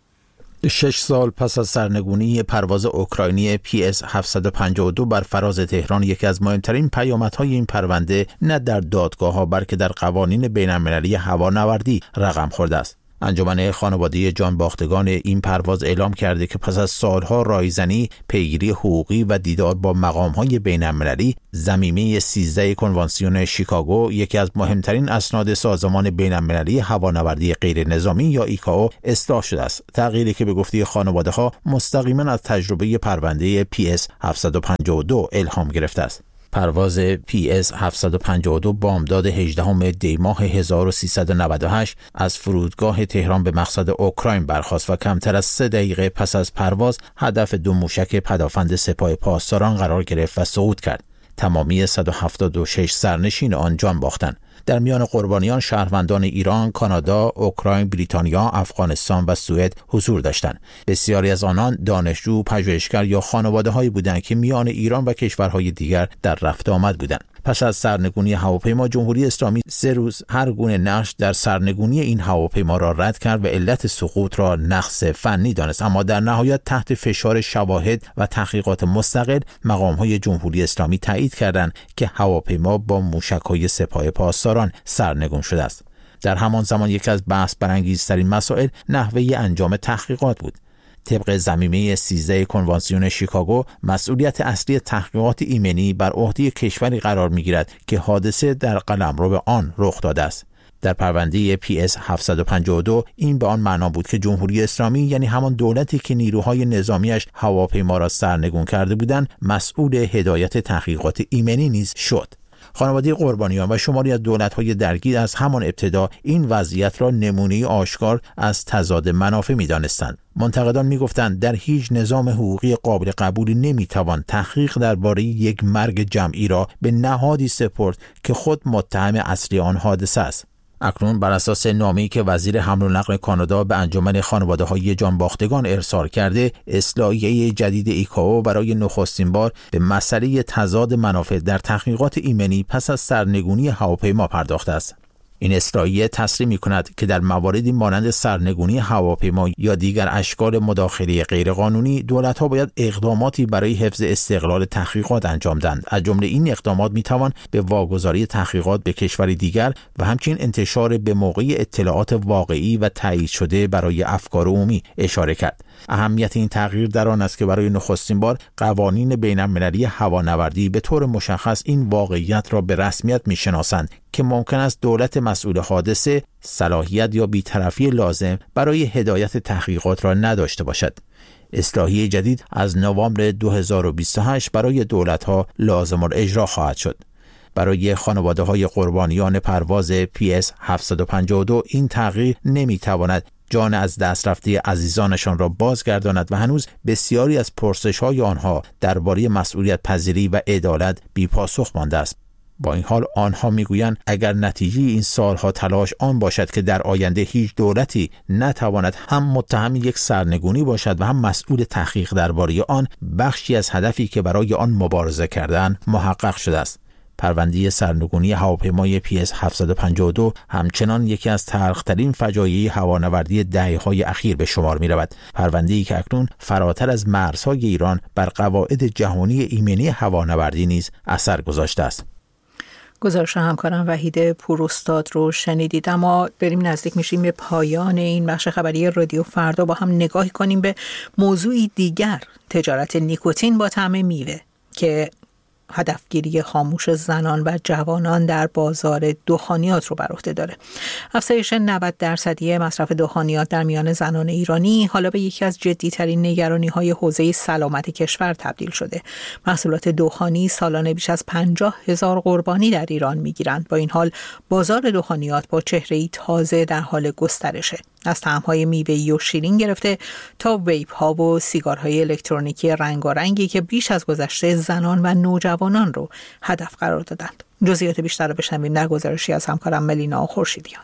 6 سال پس از سرنگونی پرواز اوکراینی PS 752 بر فراز تهران، یکی از مهمترین پیامدهای این پرونده نه در دادگاه‌ها بلکه در قوانین بین‌المللی هوانوردی رقم خورده است. انجمن خانواده جانباختگان این پرواز اعلام کرده که پس از سالها رایزنی، پیگیری حقوقی و دیدار با مقام‌های بین‌المللی، ضمیمه 13 کنوانسیون شیکاگو، یکی از مهمترین اسناد سازمان بین‌المللی هوانوردی غیر نظامی یا ایکائو، اصلاح شده است. تغییری که به گفته خانواده‌ها مستقیما از تجربه پرونده PS 752 الهام گرفته است. پرواز PS 752 بامداد 18 دی ماه 1398 از فرودگاه تهران به مقصد اوکراین برخاست و کمتر از 3 دقیقه پس از پرواز هدف 2 موشک پدافند سپاه پاسداران قرار گرفت و صعود کرد. تمامی 176 سرنشین آن جان باختند. در میان قربانیان شهروندان ایران، کانادا، اوکراین، بریتانیا، افغانستان و سوئد حضور داشتند. بسیاری از آنان دانشجو، پژوهشگر یا خانواده‌هایی بودند که میان ایران و کشورهای دیگر در رفت آمد بودند. پس از سرنگونی هواپیما، جمهوری اسلامی 3 روز هر گونه نقش در سرنگونی این هواپیما را رد کرد و علت سقوط را نقص فنی دانست، اما در نهایت تحت فشار شواهد و تحقیقات مستقل مقام‌های جمهوری اسلامی تایید کردند که هواپیما با موشک‌های سپاه پاسداران سرنگون شده است. در همان زمان یکی از بحث برانگیزترین مسائل نحوه انجام تحقیقات بود. طبق ضمیمه 13 کنوانسیون شیکاگو، مسئولیت اصلی تحقیقات ایمنی بر عهده کشوری قرار می‌گیرد که حادثه در قلمرو آن رخ داده است. در پرونده PS 752 این به آن معنا بود که جمهوری اسلامی، یعنی همان دولتی که نیروهای نظامیش هواپیما را سرنگون کرده بودند، مسئول هدایت تحقیقات ایمنی نیز شد. خانواده قربانیان و شماری از دولت‌های درگیر از همان ابتدا این وضعیت را نمونه‌ای آشکار از تضاد منافع می‌دانستند. منتقدان می‌گفتند در هیچ نظام حقوقی قابل قبولی نمی‌توان تحقیق درباره یک مرگ جمعی را به نهادی سپرد که خود متهم اصلی آن حادثه است. اکنون بر اساس نامه‌ای که وزیر حمل و نقل کانادا به انجمن خانواده‌های جانباختگان ارسال کرده، اصلاحیه جدید ایکائو برای نخستین بار به مسئله تضاد منافع در تحقیقات ایمنی پس از سرنگونی هواپیما پرداخته است. این اصلاحیه تصریح می‌کند که در مواردی مانند سرنگونی هواپیما یا دیگر اشکال مداخله غیرقانونی، دولت‌ها باید اقداماتی برای حفظ استقلال تحقیقات انجام دهند. از جمله این اقدامات می‌توان به واگذاری تحقیقات به کشوری دیگر و همچنین انتشار به موقع اطلاعات واقعی و تایید شده برای افکار عمومی اشاره کرد. اهمیت این تغییر در آن است که برای نخستین بار قوانین بین‌المللی هوانوردی به طور مشخص این واقعیت را به رسمیت می‌شناسند که ممکن است دولت مسئول حادثه صلاحیت یا بی‌طرفی لازم برای هدایت تحقیقات را نداشته باشد. اصلاحیه جدید از نوامبر 2028 برای دولت‌ها لازم الاجرا خواهد شد. برای خانواده‌های قربانیان پرواز PS 752 این تغییر نمی‌تواند جان از دست رفته عزیزانشان را بازگرداند و هنوز بسیاری از پرسش‌های آنها درباره مسئولیت پذیری و عدالت بی‌پاسخ مانده است. با این حال آنها میگویند اگر نتیجه این سالها تلاش آن باشد که در آینده هیچ دولتی نتواند هم متهم یک سرنگونی باشد و هم مسئول تحقیق درباره آن، بخشی از هدفی که برای آن مبارزه کردند محقق شده است. پرونده سرنگونی هواپیمای PS 752 همچنان یکی از تلخ‌ترین فجایع هوانوردی دهه‌های اخیر به شمار می‌رود. پرونده‌ای که اکنون فراتر از مرزهای ایران بر قواعد جهانی ایمنی هوانوردی نیز اثر گذاشته است. گزارش همکارم وحید پوراستاد رو شنیدید. اما بریم نزدیک میشیم به پایان این بخش خبری رادیو فردا. با هم نگاهی کنیم به موضوعی دیگر، تجارت نیکوتین با طعم میوه که هدفگیری خاموش زنان و جوانان در بازار دخانیات رو بر عهده داره. افزایش 90% مصرف دخانیات در میان زنان ایرانی حالا به یکی از جدی‌ترین نگرانی‌های حوزه سلامت کشور تبدیل شده. محصولات دخانی سالانه بیش از 50,000 قربانی در ایران می‌گیرند. با این حال بازار دخانیات با چهره‌ای تازه در حال گسترشه. از طعم‌های میوه‌ای و شیرین گرفته تا ویپ‌ها و سیگارهای الکترونیکی رنگارنگی که بیش از گذشته زنان و نوجوانان رو هدف قرار دادند. جزئیات بیشتر رو بشنویم در گزارشی از همکارم ملینا خورشیدیان.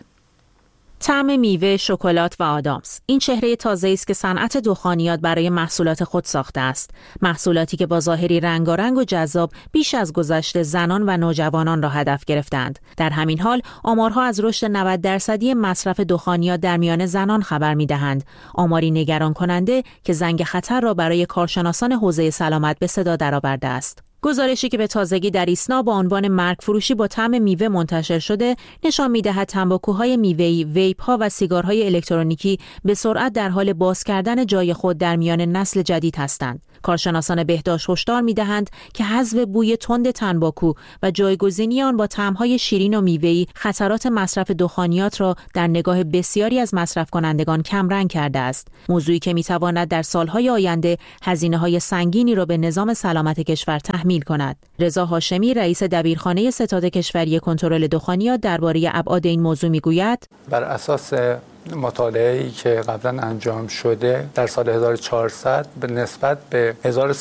طعم میوه، شکلات و آدامس، این چهره تازه‌ای است که صنعت دخانیات برای محصولات خود ساخته است. محصولاتی که با ظاهری رنگارنگ و جذاب بیش از گذشته زنان و نوجوانان را هدف گرفتند. در همین حال آمارها از رشد 90% مصرف دخانیات در میان زنان خبر می‌دهند. آماری نگران کننده که زنگ خطر را برای کارشناسان حوزه سلامت به صدا درآورده است. گزارشی که به تازگی در ایسنا با عنوان مرگ فروشی با طعم میوه منتشر شده نشان می‌دهد تنباکوهای میوه‌ای، ویپ‌ها و سیگارهای الکترونیکی به سرعت در حال باز کردن جای خود در میان نسل جدید هستند. کارشناسان بهداشت هشدار می‌دهند که حذف بوی تند تنباکو و جایگزینی آن با طعم‌های شیرین و میوه‌ای خطرات مصرف دخانیات را در نگاه بسیاری از مصرف کنندگان کمرنگ کرده است. موضوعی که می‌تواند در سال‌های آینده هزینه‌های سنگینی را به نظام سلامت کشور تحمیل کند. رضا هاشمی رئیس دبیرخانه ستاد کشوری کنترل دخانیات درباره ابعاد این موضوع می‌گوید: بر اساس مطالعه‌ای که قبلا انجام شده در سال 1400 به نسبت به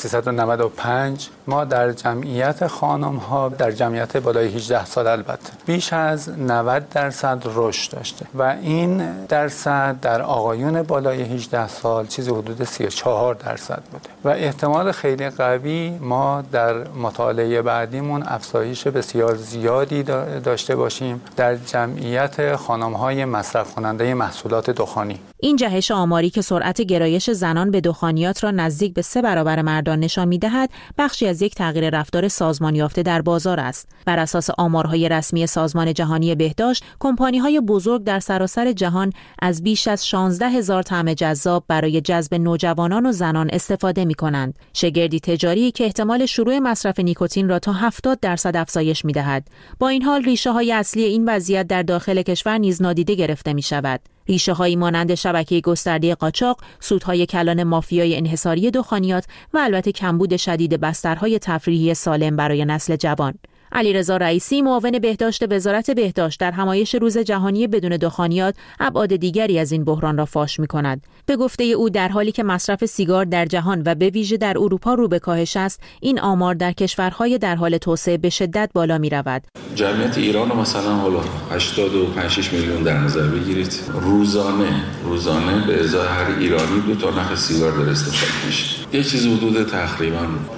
1395 ما در جمعیت خانم‌ها در جمعیت بالای 18 سال البته بیش از 90% رشد داشته و این درصد در آقایون بالای 18 سال چیزی حدود 34% بوده و احتمال خیلی قوی ما در مطالعه بعدیمون افزایش بسیار زیادی داشته باشیم در جمعیت خانم‌های مصرف کننده محصولات دخانی. این جهش آماری که سرعت گرایش زنان به دخانیات را نزدیک به 3 برابر مردان نشان می‌دهد، بخشی از یک تغییر رفتار سازمان یافته در بازار است. بر اساس آمارهای رسمی سازمان جهانی بهداشت، کمپانی‌های بزرگ در سراسر جهان از بیش از 16,000 طعم جذاب برای جذب نوجوانان و زنان استفاده می‌کنند. شگردی تجاری که احتمال شروع مصرف نیکوتین را تا 70% افزایش می‌دهد. با این حال ریشه‌های اصلی این وضعیت در داخل کشور نیز نادیده گرفته می‌شود. ریشه‌هایی مانند شبکه گسترده قاچاق، سودهای کلان مافیای انحصاری دخانیات و البته کمبود شدید بسترهای تفریحی سالم برای نسل جوان. علیرضا رئیسی معاون بهداشت وزارت بهداشت در همایش روز جهانی بدون دخانیات ابعاد دیگری از این بحران را فاش می‌کند. به گفته او در حالی که مصرف سیگار در جهان و به ویژه در اروپا رو به کاهش است، این آمار در کشورهای در حال توسعه به شدت بالا می‌رود. جمعیت ایران رو مثلا حالا 85 میلیون در نظر بگیرید، روزانه به ازای هر ایرانی 2 تا نخ سیگار داره استفاده میشه. یه چیز حدود تقریبا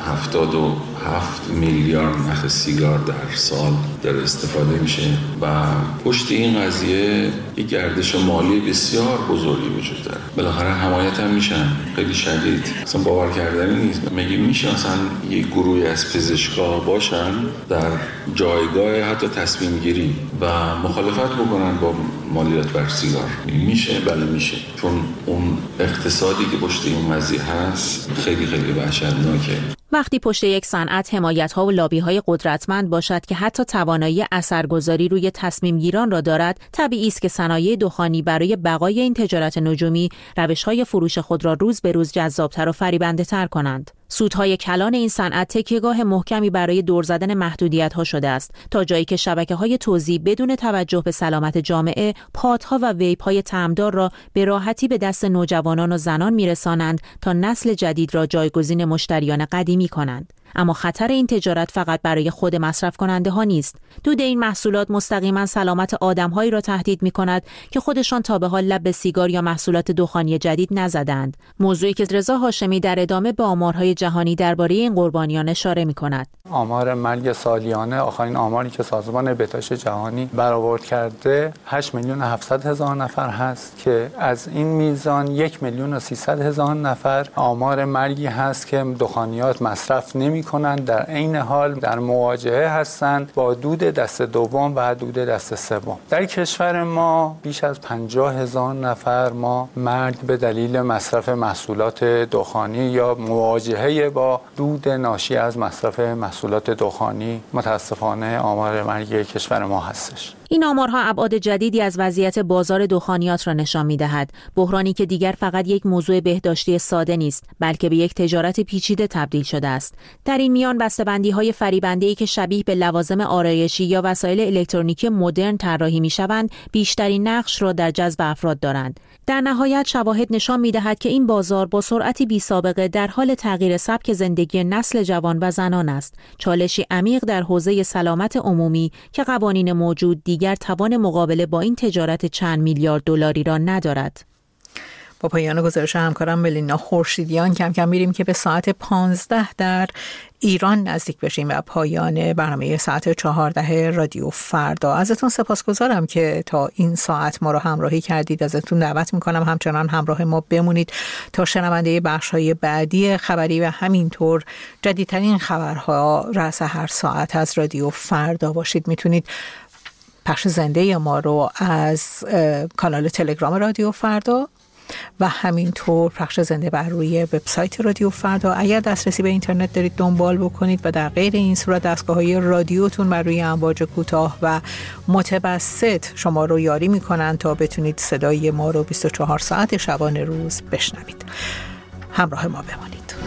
77 میلیارد نخ سیگار در سال داره استفاده میشه و پشت این قضیه یک گردش مالی بسیار بزرگی وجود داره. بالاخره حمایت هم میشن خیلی شدید، اصلا باور کردنی نیست. میگه میشه اصلا یک گروهی از پزشکا باشن در جایگاه حتی تصمیم گیری و مخالفت بکنن با مالیات بر سیگار. میشه، بله میشه، چون اون اقتصادی که پشت این قضیه هست خیلی خیلی وحشتناکه. وقتی پشت یک صنعت حمایت‌ها و لابی‌های قدرتمند باشد که حتی توانایی اثرگذاری روی تصمیم گیران را دارد، طبیعی است که صنایع دخانی برای بقای این تجارت نجومی روش‌های فروش خود را روز به روز جذاب‌تر و فریبنده‌تر کنند. سودهای کلان این صنعت تکیه‌گاه محکمی برای دور زدن محدودیت‌ها شده است، تا جایی که شبکه‌های توزیع بدون توجه به سلامت جامعه، پادها و ویپ‌های طعمدار را به راحتی به دست نوجوانان و زنان می‌رسانند تا نسل جدید را جایگزین مشتریان قدیمی کنند. اما خطر این تجارت فقط برای خود مصرف کننده ها نیست. دود این محصولات مستقیما سلامت آدم‌هایی را تهدید می‌کند که خودشان تا به حال لب به سیگار یا محصولات دخانی جدید نزدند. موضوعی که رضا هاشمی در ادامه به آمارهای جهانی درباره این قربانیان اشاره می‌کند. آمار مرگ سالیانه، آخرین آماری که سازمان بهداشت جهانی برآورد کرده 8,700,000 نفر هست که از این میزان 1,300,000 نفر آمار مرگی هست که دخانیات مصرف نمی‌کنند، در عین حال در مواجهه هستند با دود دست دوم و دود دست سوم. در کشور ما بیش از 50,000 نفر ما مرگ به دلیل مصرف محصولات دخانی یا مواجهه با دود ناشی از مصرف محصولات دخانی متاسفانه آمار مرگ کشور ما هستش. این آمارها ابعاد جدیدی از وضعیت بازار دخانیات را نشان می‌دهد، بحرانی که دیگر فقط یک موضوع بهداشتی ساده نیست، بلکه به یک تجارت پیچیده تبدیل شده است. در این میان بسته‌بندی‌های فریبنده‌ای که شبیه به لوازم آرایشی یا وسایل الکترونیکی مدرن طراحی می‌شوند، بیشترین نقش را در جذب افراد دارند. در نهایت شواهد نشان می‌دهد که این بازار با سرعتی بی‌سابقه در حال تغییر سبک زندگی نسل جوان و زنان است. چالشی عمیق در حوزه سلامت عمومی که قوانین موجود دیگر توان مقابله با این تجارت چند میلیارد دلاری را ندارد. با پایان گزارش همکارم ملینا خورشیدیان کم کم میریم که به ساعت 15 در ایران نزدیک بشیم و پایان برنامه ساعت 14 رادیو فردا. ازتون سپاسگزارم که تا این ساعت ما رو همراهی کردید. ازتون دعوت میکنم همچنان همراه ما بمونید تا شنونده بخش‌های بعدی خبری و همینطور جدیدترین خبرها رأس هر ساعت از رادیو فردا باشید. میتونید پخش زنده ما رو از کانال تلگرام رادیو فردا و همینطور پخش زنده بر روی وبسایت رادیو فردا اگر دسترسی به اینترنت دارید دنبال بکنید و در غیر این صورت دستگاه‌های رادیوتون بر روی امواج کوتاه و متوسط شما رو یاری می‌کنن تا بتونید صدای ما رو 24 ساعت شبانه روز بشنوید. همراه ما بمانید.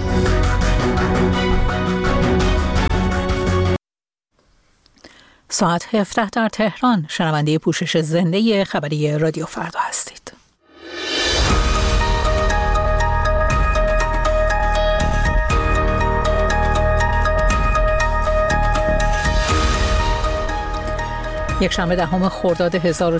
ساعت 17 در تهران. شنونده پوشش زنده خبری رادیو فردا هستید. یک شنبه 10 خرداد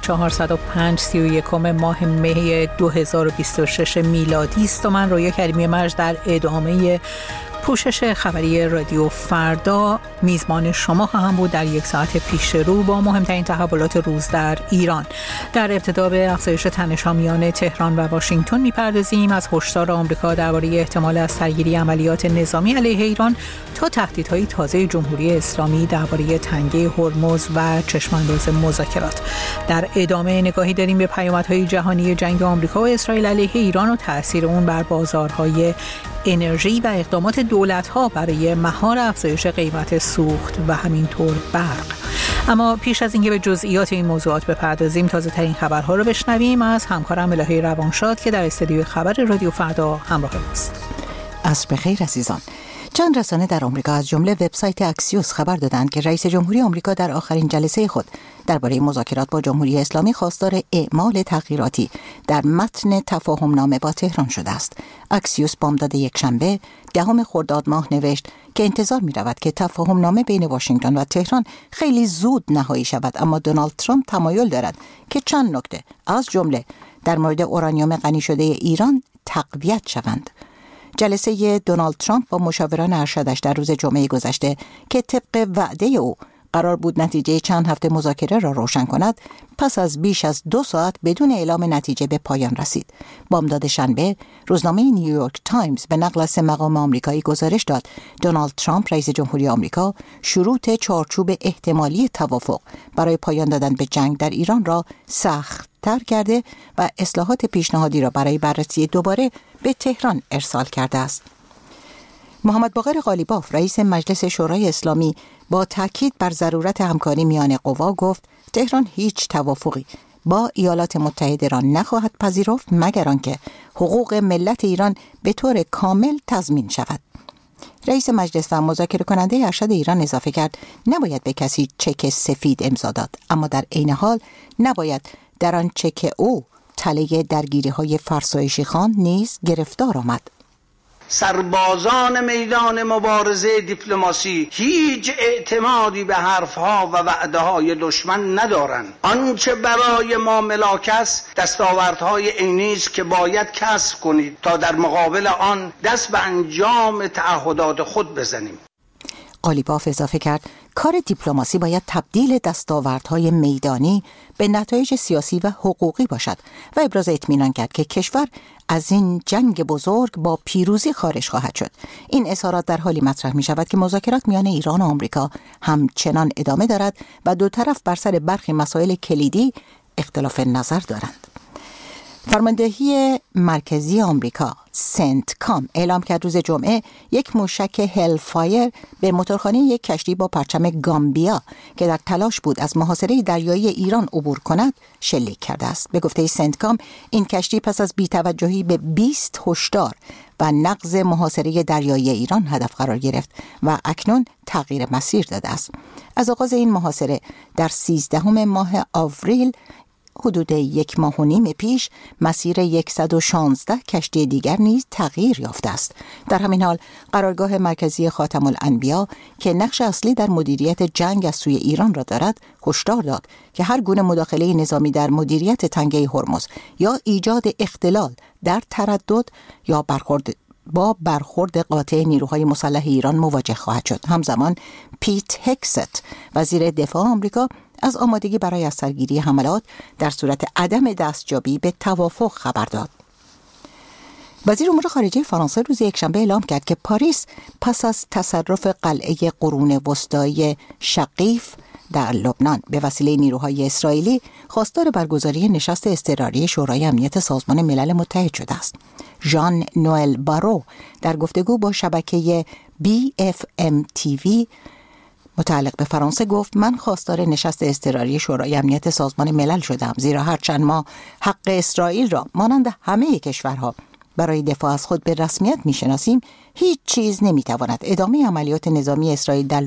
1405 31 ماه می 2026 میلادی است و من رویا کریمی مرج در ادامه پوشش خبری رادیو فردا میزبان شما خواهم بود در یک ساعت پیش رو با مهمترین تحولات روز در ایران. در ابتدا به افزایش تنش‌ها میان تهران و واشنگتن میپردازیم. از هشدار آمریکا درباره احتمال از سرگیری عملیات نظامی علیه ایران تا تهدیدهای تازه جمهوری اسلامی درباره تنگه هرمز و چشمانداز مذاکرات. در ادامه نگاهی داریم به پیامدهای جهانی جنگ آمریکا و اسرائیل علیه ایران و تأثیر اون بر بازارهای انرژی و اقدامات دولت‌ها برای مهار افزایش قیمت سوخت و همینطور برق. اما پیش از اینکه به جزئیات این موضوعات بپردازیم تازه‌ترین خبرها رو بشنویم از همکارم الهه روانشاد که در استودیوی خبر رادیو فردا همراه ماست. عصر بخیر عزیزان. چند رسانه در آمریکا از جمله وبسایت اکسیوس خبر دادند که رئیس جمهوری آمریکا در آخرین جلسه خود درباره مذاکرات با جمهوری اسلامی خواستار اعمال تغییراتی در متن تفاهمنامه با تهران شده است. اکسیوس بامداد یکشنبه 10 خرداد ماه نوشت که انتظار می رود که تفاهمنامه بین واشنگتن و تهران خیلی زود نهایی شود، اما دونالد ترامپ تمایل دارد که چند نکته از جمله در مورد اورانیوم غنی شده ایران تقویت شوند. جلسه دونالد ترامپ با مشاوران ارشدش در روز جمعه گذشته که طبق وعده او قرار بود نتیجه چند هفته مذاکره را روشن کند، پس از بیش از 2 ساعت بدون اعلام نتیجه به پایان رسید. بامداد شنبه روزنامه نیویورک تایمز به نقل از مقام آمریکایی گزارش داد دونالد ترامپ رئیس جمهوری آمریکا شروط چارچوب احتمالی توافق برای پایان دادن به جنگ در ایران را سخت‌تر کرده و اصلاحات پیشنهادی را برای بررسی دوباره به تهران ارسال کرده است. محمد باقر قالیباف رئیس مجلس شورای اسلامی با تاکید بر ضرورت همکاری میان قوا گفت تهران هیچ توافقی با ایالات متحده را نخواهد پذیرفت مگر آنکه حقوق ملت ایران به طور کامل تضمین شود. رئیس مجلس و مذاکره کننده ارشد ایران اضافه کرد نباید به کسی چک سفید امضا داد، اما در عین حال نباید در آن چک او تله درگیری‌های فرسایشی خواند نیز گرفتار آمد. سربازان میدان مبارزه دیپلماسی هیچ اعتمادی به حرفها و وعده‌های دشمن ندارند. آنچه برای ما ملاک است دستاوردهای عینی است که باید کسب کنید تا در مقابل آن دست به انجام تعهدات خود بزنیم. قالیباف اضافه کرد کار دیپلماسی باید تبدیل دستاوردهای میدانی به نتایج سیاسی و حقوقی باشد و ابراز اطمینان کرد که کشور از این جنگ بزرگ با پیروزی خارج خواهد شد. این اظهارات در حالی مطرح می شود که مذاکرات میان ایران و آمریکا همچنان ادامه دارد و دو طرف بر سر برخی مسائل کلیدی اختلاف نظر دارند. فرماندهی مرکزی آمریکا سنتکام اعلام کرد روز جمعه یک موشک هلفایر به موتورخانه یک کشتی با پرچم گامبیا که در تلاش بود از محاصره دریایی ایران عبور کند شلیک کرده است. به گفته سنتکام این کشتی پس از بی‌توجهی به 20 هشدار و نقض محاصره دریایی ایران هدف قرار گرفت و اکنون تغییر مسیر داده است. از آغاز این محاصره در 13 ماه آوریل حدود 1.5 ماه پیش مسیر 116 کشتی دیگر نیز تغییر یافته است. در همین حال قرارگاه مرکزی خاتم الانبیا که نقش اصلی در مدیریت جنگ از سوی ایران را دارد، هشدار داد که هر گونه مداخله نظامی در مدیریت تنگه هرمز یا ایجاد اختلال در تردد یا برخورد قاطع نیروهای مسلح ایران مواجه خواهد شد. همزمان پیت هکست وزیر دفاع آمریکا از آمادگی برای از سرگیری حملات در صورت عدم دستیابی به توافق خبر داد. وزیر امور خارجه فرانسه روز یکشنبه اعلام کرد که پاریس پس از تصرف قلعه قرون وسطایی شقیف در لبنان به وسیله نیروهای اسرائیلی خواستار برگزاری نشست اضطراری شورای امنیت سازمان ملل متحد شده است. ژان نوئل بارو در گفتگو با شبکه BFM TV متعلق به فرانسه گفت: من خواستار نشست اضطراری شورای امنیت سازمان ملل شدم، زیرا هرچند ما حق اسرائیل را مانند همه کشورها برای دفاع از خود به رسمیت میشناسیم، هیچ چیز نمیتواند ادامه عملیات نظامی اسرائیل در